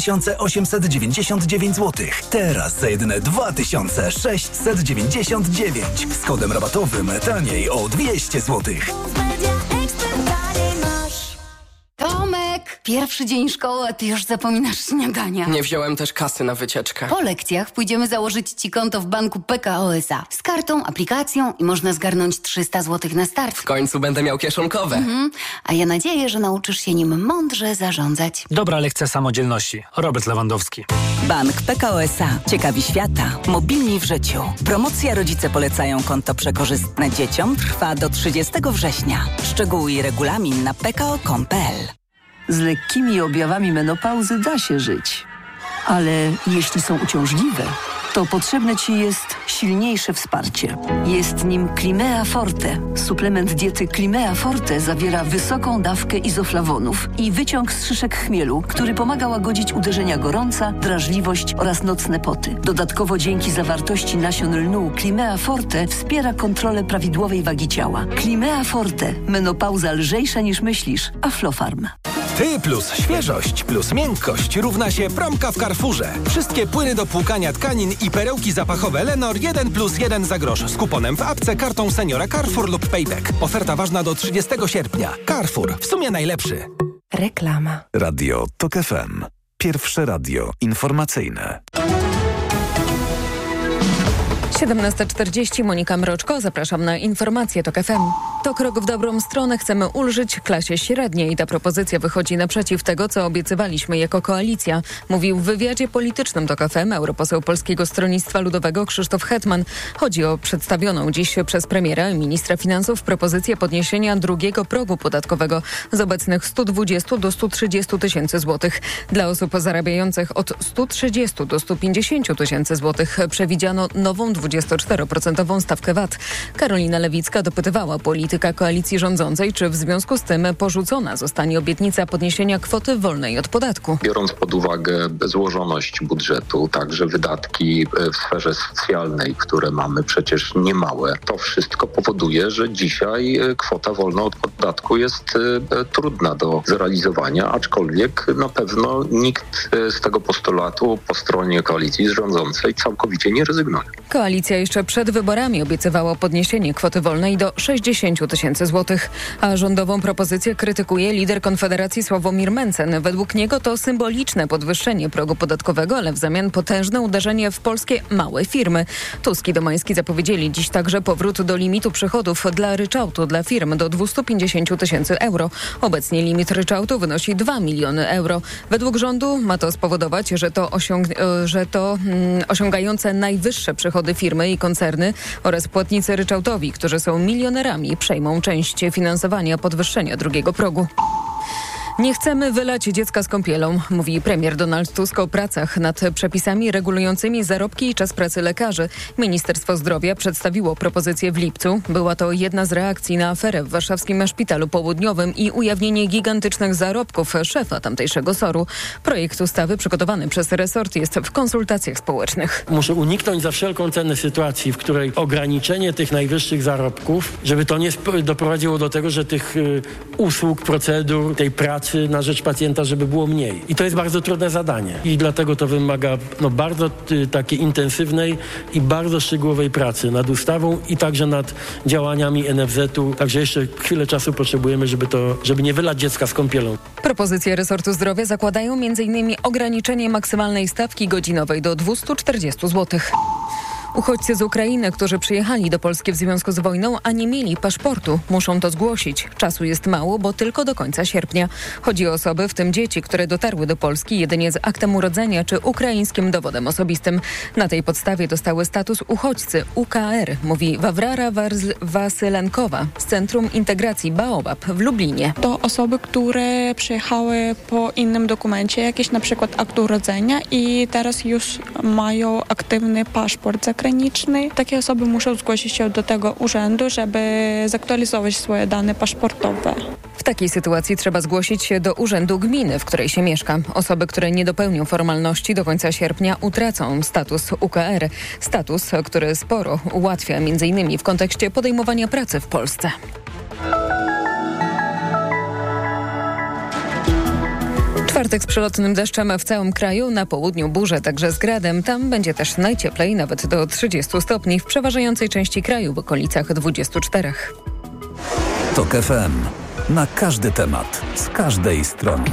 2899 zł. Teraz za jedyne 2699. Z kodem rabatowym taniej o 200 zł. Tomek, pierwszy dzień szkoły, a ty już zapominasz śniadania. Nie wziąłem też kasy na wycieczkę. Po lekcjach pójdziemy założyć ci konto w banku PKO SA. Z kartą, aplikacją i można zgarnąć 300 zł na start. W końcu będę miał kieszonkowe. A ja nadzieję, że nauczysz się nim mądrze zarządzać. Dobra lekcja samodzielności. Robert Lewandowski. Bank PKO SA. Ciekawi świata. Mobilni w życiu. Promocja Rodzice polecają konto przekorzystne dzieciom trwa do 30 września. Szczegóły i regulamin na pko.com.pl. Z lekkimi objawami menopauzy da się żyć. Ale jeśli są uciążliwe, to potrzebne Ci jest silniejsze wsparcie. Jest nim Climea Forte. Suplement diety Climea Forte zawiera wysoką dawkę izoflawonów i wyciąg z szyszek chmielu, który pomaga łagodzić uderzenia gorąca, drażliwość oraz nocne poty. Dodatkowo dzięki zawartości nasion lnu Climea Forte wspiera kontrolę prawidłowej wagi ciała. Climea Forte. Menopauza lżejsza niż myślisz. Aflofarm. Ty plus świeżość plus miękkość równa się promka w Carrefourze. Wszystkie płyny do płukania tkanin i perełki zapachowe Lenor 1+1 za grosz z kuponem w apce, kartą seniora Carrefour lub Payback. Oferta ważna do 30 sierpnia. Carrefour. W sumie najlepszy. Reklama. Radio TOK FM. Pierwsze radio informacyjne. 17:40, Monika Mroczko, zapraszam na informacje TOK FM. To krok w dobrą stronę, chcemy ulżyć klasie średniej i ta propozycja wychodzi naprzeciw tego, co obiecywaliśmy jako koalicja, mówił w wywiadzie politycznym TOK FM europoseł Polskiego Stronnictwa Ludowego Krzysztof Hetman. Chodzi o przedstawioną dziś przez premiera i ministra finansów propozycję podniesienia drugiego progu podatkowego z obecnych 120 do 130 tysięcy złotych. Dla osób zarabiających od 130 do 150 tysięcy złotych przewidziano nową 24% stawkę VAT. Karolina Lewicka dopytywała polityka koalicji rządzącej, czy w związku z tym porzucona zostanie obietnica podniesienia kwoty wolnej od podatku. Biorąc pod uwagę złożoność budżetu, także wydatki w sferze socjalnej, które mamy przecież niemałe, to wszystko powoduje, że dzisiaj kwota wolna od podatku jest trudna do zrealizowania, aczkolwiek na pewno nikt z tego postulatu po stronie koalicji rządzącej całkowicie nie rezygnuje. Koalicja jeszcze przed wyborami obiecywała podniesienie kwoty wolnej do 60 tysięcy złotych, a rządową propozycję krytykuje lider Konfederacji Sławomir Mencen. Według niego to symboliczne podwyższenie progu podatkowego, ale w zamian potężne uderzenie w polskie małe firmy. Tusk i Domański zapowiedzieli dziś także powrót do limitu przychodów dla ryczałtu dla firm do 250 tysięcy euro. Obecnie limit ryczałtu wynosi 2 miliony euro. Według rządu ma to spowodować, że to osiągające najwyższe przychody firmy i koncerny oraz płatnicy ryczałtowi, którzy są milionerami, przejmą część finansowania podwyższenia drugiego progu. Nie chcemy wylać dziecka z kąpielą, mówi premier Donald Tusk o pracach nad przepisami regulującymi zarobki i czas pracy lekarzy. Ministerstwo Zdrowia przedstawiło propozycję w lipcu. Była to jedna z reakcji na aferę w warszawskim szpitalu południowym i ujawnienie gigantycznych zarobków szefa tamtejszego SOR-u. Projekt ustawy przygotowany przez resort jest w konsultacjach społecznych. Muszę uniknąć za wszelką cenę sytuacji, w której ograniczenie tych najwyższych zarobków, żeby to nie doprowadziło do tego, że tych usług, procedur, tej pracy na rzecz pacjenta, żeby było mniej. I to jest bardzo trudne zadanie. I dlatego to wymaga bardzo takiej intensywnej i bardzo szczegółowej pracy nad ustawą i także nad działaniami NFZ-u. Także jeszcze chwilę czasu potrzebujemy, żeby nie wylać dziecka z kąpielą. Propozycje resortu zdrowia zakładają m.in. ograniczenie maksymalnej stawki godzinowej do 240 zł. Uchodźcy z Ukrainy, którzy przyjechali do Polski w związku z wojną, a nie mieli paszportu, muszą to zgłosić. Czasu jest mało, bo tylko do końca sierpnia. Chodzi o osoby, w tym dzieci, które dotarły do Polski jedynie z aktem urodzenia czy ukraińskim dowodem osobistym. Na tej podstawie dostały status uchodźcy UKR, mówi Wawrara Wasylenkowa z Centrum Integracji Baobab w Lublinie. To osoby, które przyjechały po innym dokumencie, jakiś na przykład akt urodzenia i teraz już mają aktywny paszport zagraniczny. Takie osoby muszą zgłosić się do tego urzędu, żeby zaktualizować swoje dane paszportowe. W takiej sytuacji trzeba zgłosić się do urzędu gminy, w której się mieszka. Osoby, które nie dopełnią formalności do końca sierpnia, utracą status UKR. Status, który sporo ułatwia m.in. w kontekście podejmowania pracy w Polsce. Czwartek z przelotnym deszczem w całym kraju, na południu burze, także z gradem. Tam będzie też najcieplej, nawet do 30 stopni, w przeważającej części kraju w okolicach 24. TOK FM. Na każdy temat, z każdej strony.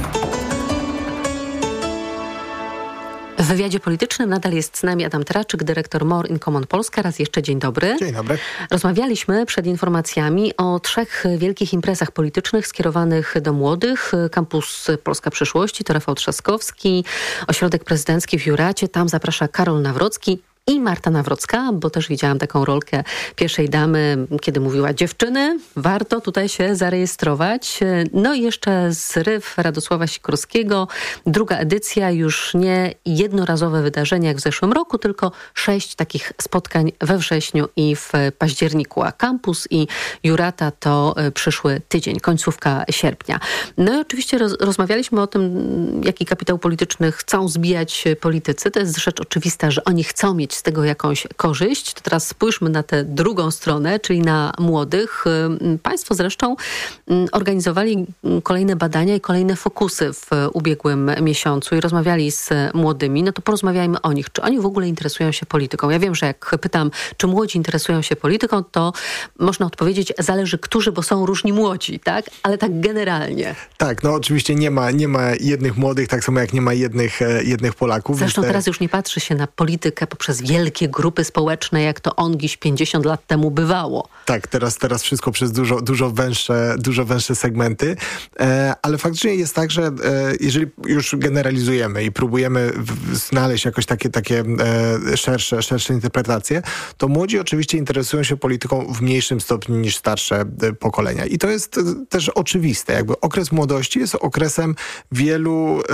W wywiadzie politycznym nadal jest z nami Adam Traczyk, dyrektor More in Common Polska. Raz jeszcze dzień dobry. Dzień dobry. Rozmawialiśmy przed informacjami o 3 wielkich imprezach politycznych skierowanych do młodych. Kampus Polska Przyszłości to Rafał Trzaskowski, Ośrodek Prezydencki w Juracie. Tam zaprasza Karol Nawrocki i Marta Nawrocka, bo też widziałam taką rolkę pierwszej damy, kiedy mówiła: dziewczyny, warto tutaj się zarejestrować. No i jeszcze zryw Radosława Sikorskiego. 2. edycja, już nie jednorazowe wydarzenie jak w zeszłym roku, tylko 6 takich spotkań we wrześniu i w październiku. A kampus i Jurata to przyszły tydzień, końcówka sierpnia. No i oczywiście rozmawialiśmy o tym, jaki kapitał polityczny chcą zbijać politycy. To jest rzecz oczywista, że oni chcą mieć z tego jakąś korzyść. To teraz spójrzmy na tę drugą stronę, czyli na młodych. Państwo zresztą organizowali kolejne badania i kolejne fokusy w ubiegłym miesiącu i rozmawiali z młodymi. No to porozmawiajmy o nich. Czy oni w ogóle interesują się polityką? Ja wiem, że jak pytam, czy młodzi interesują się polityką, to można odpowiedzieć, zależy którzy, bo są różni młodzi, tak? Ale tak generalnie. Tak, no oczywiście nie ma jednych młodych, tak samo jak nie ma jednych Polaków. Zresztą teraz już nie patrzy się na politykę poprzez wielkie grupy społeczne, jak to ongiś 50 lat temu bywało. Tak, teraz wszystko przez dużo węższe segmenty, ale faktycznie jest tak, że jeżeli już generalizujemy i próbujemy znaleźć jakoś takie szersze interpretacje, to młodzi oczywiście interesują się polityką w mniejszym stopniu niż starsze pokolenia. I to jest też oczywiste. Jakby okres młodości jest okresem wielu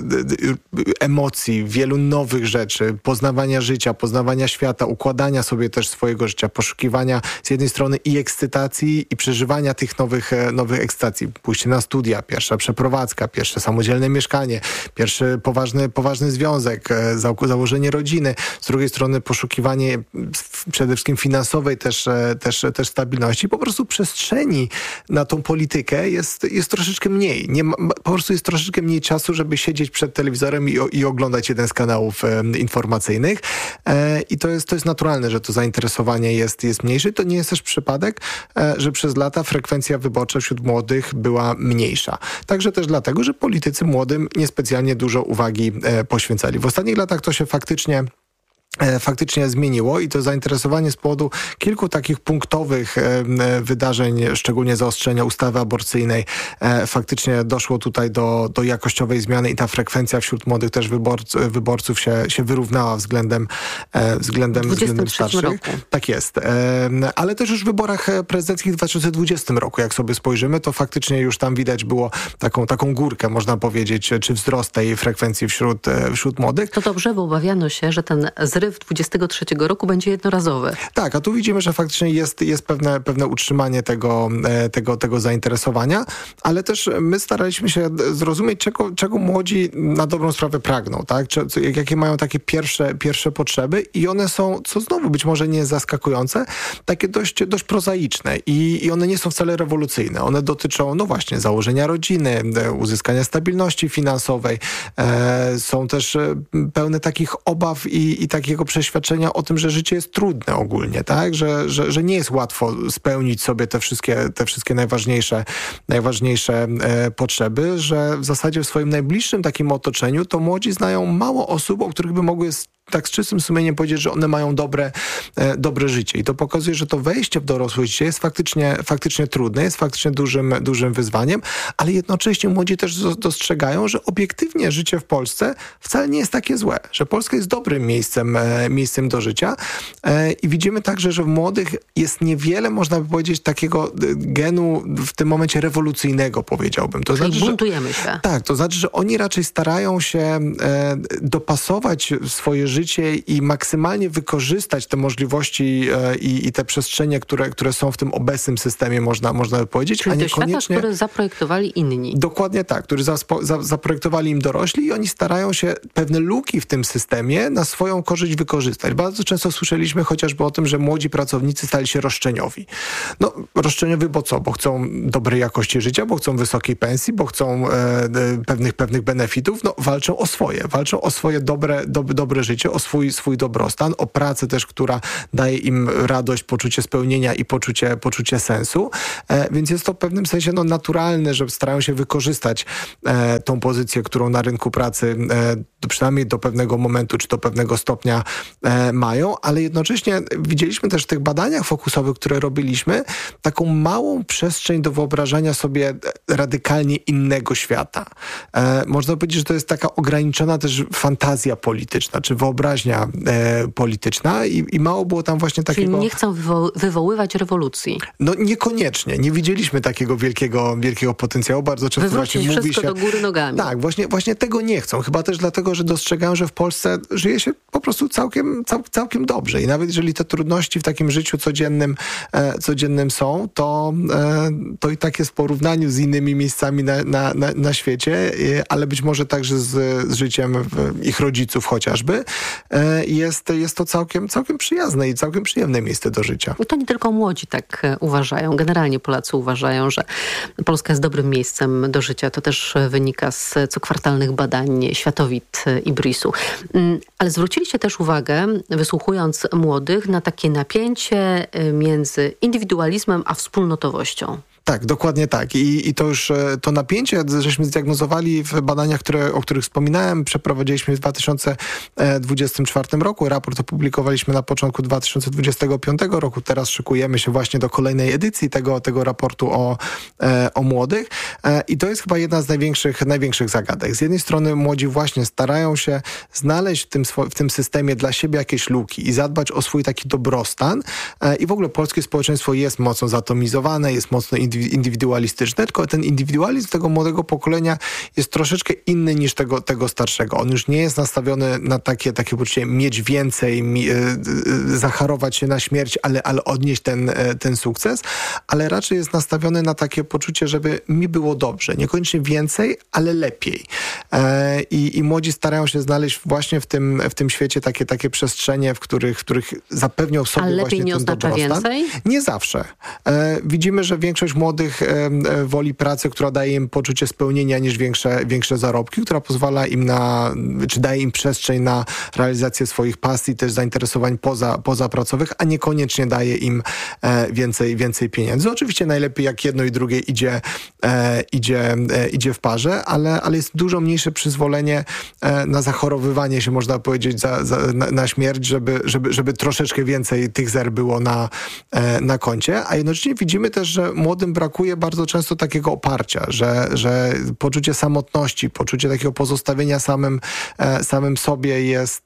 emocji, wielu nowych rzeczy, poznawania życia, poznawania świata, układania sobie też swojego życia, poszukiwania z jednej strony i ekscytacji, i przeżywania tych nowych ekscytacji. Pójście na studia, pierwsza przeprowadzka, pierwsze samodzielne mieszkanie, pierwszy poważny związek, założenie rodziny. Z drugiej strony poszukiwanie przede wszystkim finansowej też stabilności. Po prostu przestrzeni na tą politykę jest troszeczkę mniej. Po prostu jest troszeczkę mniej czasu, żeby siedzieć przed telewizorem i oglądać jeden z kanałów informacyjnych. I to jest naturalne, że to zainteresowanie jest mniejsze. To nie jest też przypadek, że przez lata frekwencja wyborcza wśród młodych była mniejsza. Także też dlatego, że politycy młodym niespecjalnie dużo uwagi poświęcali. W ostatnich latach to się faktycznie faktycznie zmieniło i to zainteresowanie z powodu kilku takich punktowych wydarzeń, szczególnie zaostrzenia ustawy aborcyjnej, faktycznie doszło tutaj do jakościowej zmiany i ta frekwencja wśród młodych też wyborców się wyrównała względem starszych. Roku. Tak jest. Ale też już w wyborach prezydenckich w 2020 roku, jak sobie spojrzymy, to faktycznie już tam widać było taką górkę, można powiedzieć, czy wzrost tej frekwencji wśród młodych. To dobrze, bo obawiano się, że ten zryw 23 roku będzie jednorazowy. Tak, a tu widzimy, że faktycznie jest pewne utrzymanie tego zainteresowania, ale też my staraliśmy się zrozumieć, czego młodzi na dobrą sprawę pragną, tak? Jakie mają takie pierwsze potrzeby i one są, co znowu być może nie jest zaskakujące, takie dość prozaiczne i one nie są wcale rewolucyjne. One dotyczą, no właśnie, założenia rodziny, uzyskania stabilności finansowej. Są też pełne takich obaw i takiego przeświadczenia o tym, że życie jest trudne ogólnie, tak? Że nie jest łatwo spełnić sobie te wszystkie najważniejsze potrzeby, że w zasadzie w swoim najbliższym takim otoczeniu to młodzi znają mało osób, o których by mogły tak z czystym sumieniem powiedzieć, że one mają dobre życie. I to pokazuje, że to wejście w dorosłe życie jest faktycznie trudne, jest faktycznie dużym wyzwaniem, ale jednocześnie młodzi też dostrzegają, że obiektywnie życie w Polsce wcale nie jest takie złe, że Polska jest dobrym miejscem do życia i widzimy także, że w młodych jest niewiele, można by powiedzieć, takiego genu w tym momencie rewolucyjnego, powiedziałbym. To Czyli znaczy, buntujemy się. Tak, to znaczy, że oni raczej starają się dopasować swoje życie i maksymalnie wykorzystać te możliwości i te przestrzenie, które są w tym obecnym systemie, można by powiedzieć. Czyli a niekoniecznie to świata, które zaprojektowali inni. Dokładnie tak, który zaprojektowali im dorośli i oni starają się pewne luki w tym systemie na swoją korzyść wykorzystać. Bardzo często słyszeliśmy chociażby o tym, że młodzi pracownicy stali się roszczeniowi. No, roszczeniowi, bo co? Bo chcą dobrej jakości życia, bo chcą wysokiej pensji, bo chcą pewnych benefitów. No, walczą o swoje dobre życie, o swój dobrostan, o pracę też, która daje im radość, poczucie spełnienia i poczucie sensu. Więc jest to w pewnym sensie naturalne, że starają się wykorzystać tą pozycję, którą na rynku pracy przynajmniej do pewnego momentu czy do pewnego stopnia mają, ale jednocześnie widzieliśmy też w tych badaniach fokusowych, które robiliśmy, taką małą przestrzeń do wyobrażania sobie radykalnie innego świata. Można powiedzieć, że to jest taka ograniczona też fantazja polityczna, czy wyobraźnia polityczna i mało było tam właśnie takiego... Czyli nie chcą wywoływać rewolucji. No niekoniecznie. Nie widzieliśmy takiego wielkiego potencjału. Bardzo często wywrócić właśnie mówi wszystko się... do góry nogami. Tak, właśnie tego nie chcą. Chyba też dlatego, że dostrzegają, że w Polsce żyje się po prostu całkiem dobrze. I nawet jeżeli te trudności w takim życiu codziennym są, to i tak jest w porównaniu z innymi miejscami na świecie, ale być może także z życiem ich rodziców chociażby, jest to całkiem przyjazne i całkiem przyjemne miejsce do życia. I to nie tylko młodzi tak uważają. Generalnie Polacy uważają, że Polska jest dobrym miejscem do życia. To też wynika z cokwartalnych badań Światowit i BRIS-u. Ale zwróciliście też uwagę, wysłuchując młodych, na takie napięcie między indywidualizmem a wspólnotowością. Tak, dokładnie tak. I to już to napięcie, żeśmy zdiagnozowali w badaniach, o których wspominałem, przeprowadziliśmy w 2024 roku. Raport opublikowaliśmy na początku 2025 roku. Teraz szykujemy się właśnie do kolejnej edycji tego raportu o młodych. I to jest chyba jedna z największych zagadek. Z jednej strony młodzi właśnie starają się znaleźć w tym systemie dla siebie jakieś luki i zadbać o swój taki dobrostan. I w ogóle polskie społeczeństwo jest mocno zatomizowane, jest mocno indywidualistyczne, tylko ten indywidualizm tego młodego pokolenia jest troszeczkę inny niż tego starszego. On już nie jest nastawiony na takie poczucie mieć więcej, zacharować się na śmierć, ale odnieść ten sukces, ale raczej jest nastawiony na takie poczucie, żeby mi było dobrze. Niekoniecznie więcej, ale lepiej. I młodzi starają się znaleźć właśnie w tym świecie takie przestrzenie, w których zapewnią sobie właśnie ten dobrostan. Ale lepiej nie oznacza więcej? Nie zawsze. Widzimy, że większość młodych młodych woli pracę, która daje im poczucie spełnienia niż większe zarobki, która pozwala im czy daje im przestrzeń na realizację swoich pasji, też zainteresowań pozapracowych, a niekoniecznie daje im więcej pieniędzy. Oczywiście najlepiej jak jedno i drugie idzie w parze, ale jest dużo mniejsze przyzwolenie na zachorowywanie się, można powiedzieć, na śmierć, żeby troszeczkę więcej tych zer było na koncie, a jednocześnie widzimy też, że młodym brakuje bardzo często takiego oparcia, że poczucie samotności, poczucie takiego pozostawienia samym sobie jest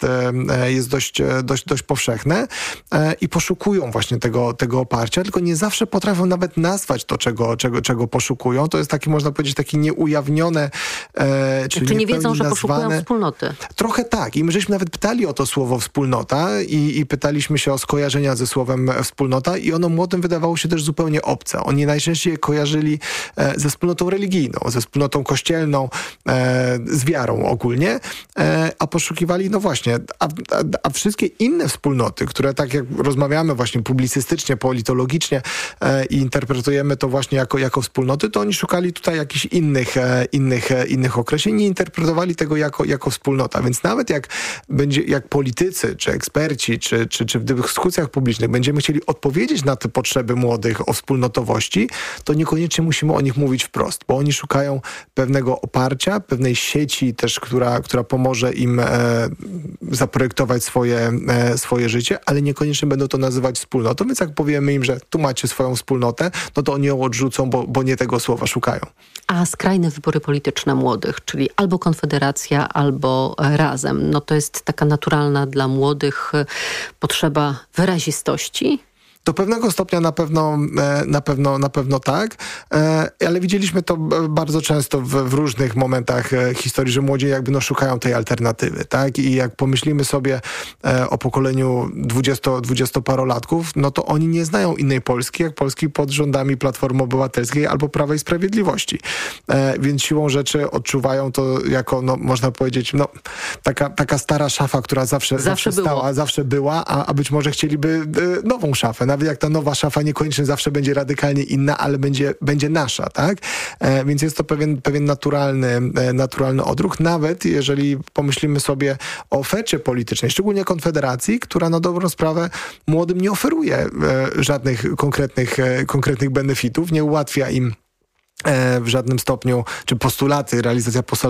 dość powszechne i poszukują właśnie tego oparcia, tylko nie zawsze potrafią nawet nazwać to, czego poszukują. To jest taki, można powiedzieć, taki nieujawnione, czy nie wiedzą, że poszukują wspólnoty. Trochę tak. I my żeśmy nawet pytali o to słowo wspólnota i pytaliśmy się o skojarzenia ze słowem wspólnota i ono młodym wydawało się też zupełnie obce. Oni najczęściej kojarzyli ze wspólnotą religijną, ze wspólnotą kościelną, z wiarą ogólnie, a poszukiwali, no właśnie, a wszystkie inne wspólnoty, które tak jak rozmawiamy właśnie publicystycznie, politologicznie i interpretujemy to właśnie jako wspólnoty, to oni szukali tutaj jakichś innych określeń, nie interpretowali tego jako wspólnota. Więc nawet jak politycy, czy eksperci, czy w dyskusjach publicznych będziemy chcieli odpowiedzieć na te potrzeby młodych o wspólnotowości, to niekoniecznie musimy o nich mówić wprost, bo oni szukają pewnego oparcia, pewnej sieci też, która pomoże im zaprojektować swoje życie, ale niekoniecznie będą to nazywać wspólnotą, więc jak powiemy im, że tu macie swoją wspólnotę, no to oni ją odrzucą, bo nie tego słowa szukają. A skrajne wybory polityczne młodych, czyli albo Konfederacja, albo Razem, no to jest taka naturalna dla młodych potrzeba wyrazistości? Do pewnego stopnia na pewno tak, ale widzieliśmy to bardzo często w różnych momentach historii, że młodzi jakby szukają tej alternatywy, tak? I jak pomyślimy sobie o pokoleniu 20-parolatków, no to oni nie znają innej Polski, jak Polski pod rządami Platformy Obywatelskiej albo Prawa i Sprawiedliwości. Więc siłą rzeczy odczuwają to jako, można powiedzieć, taka stara szafa, która zawsze stała, zawsze była, a być może chcieliby nową szafę. Nawet jak ta nowa szafa niekoniecznie zawsze będzie radykalnie inna, ale będzie nasza, tak? Więc jest to pewien naturalny odruch, nawet jeżeli pomyślimy sobie o ofercie politycznej, szczególnie Konfederacji, która na dobrą sprawę młodym nie oferuje żadnych konkretnych benefitów, nie ułatwia im w żadnym stopniu, czy realizacja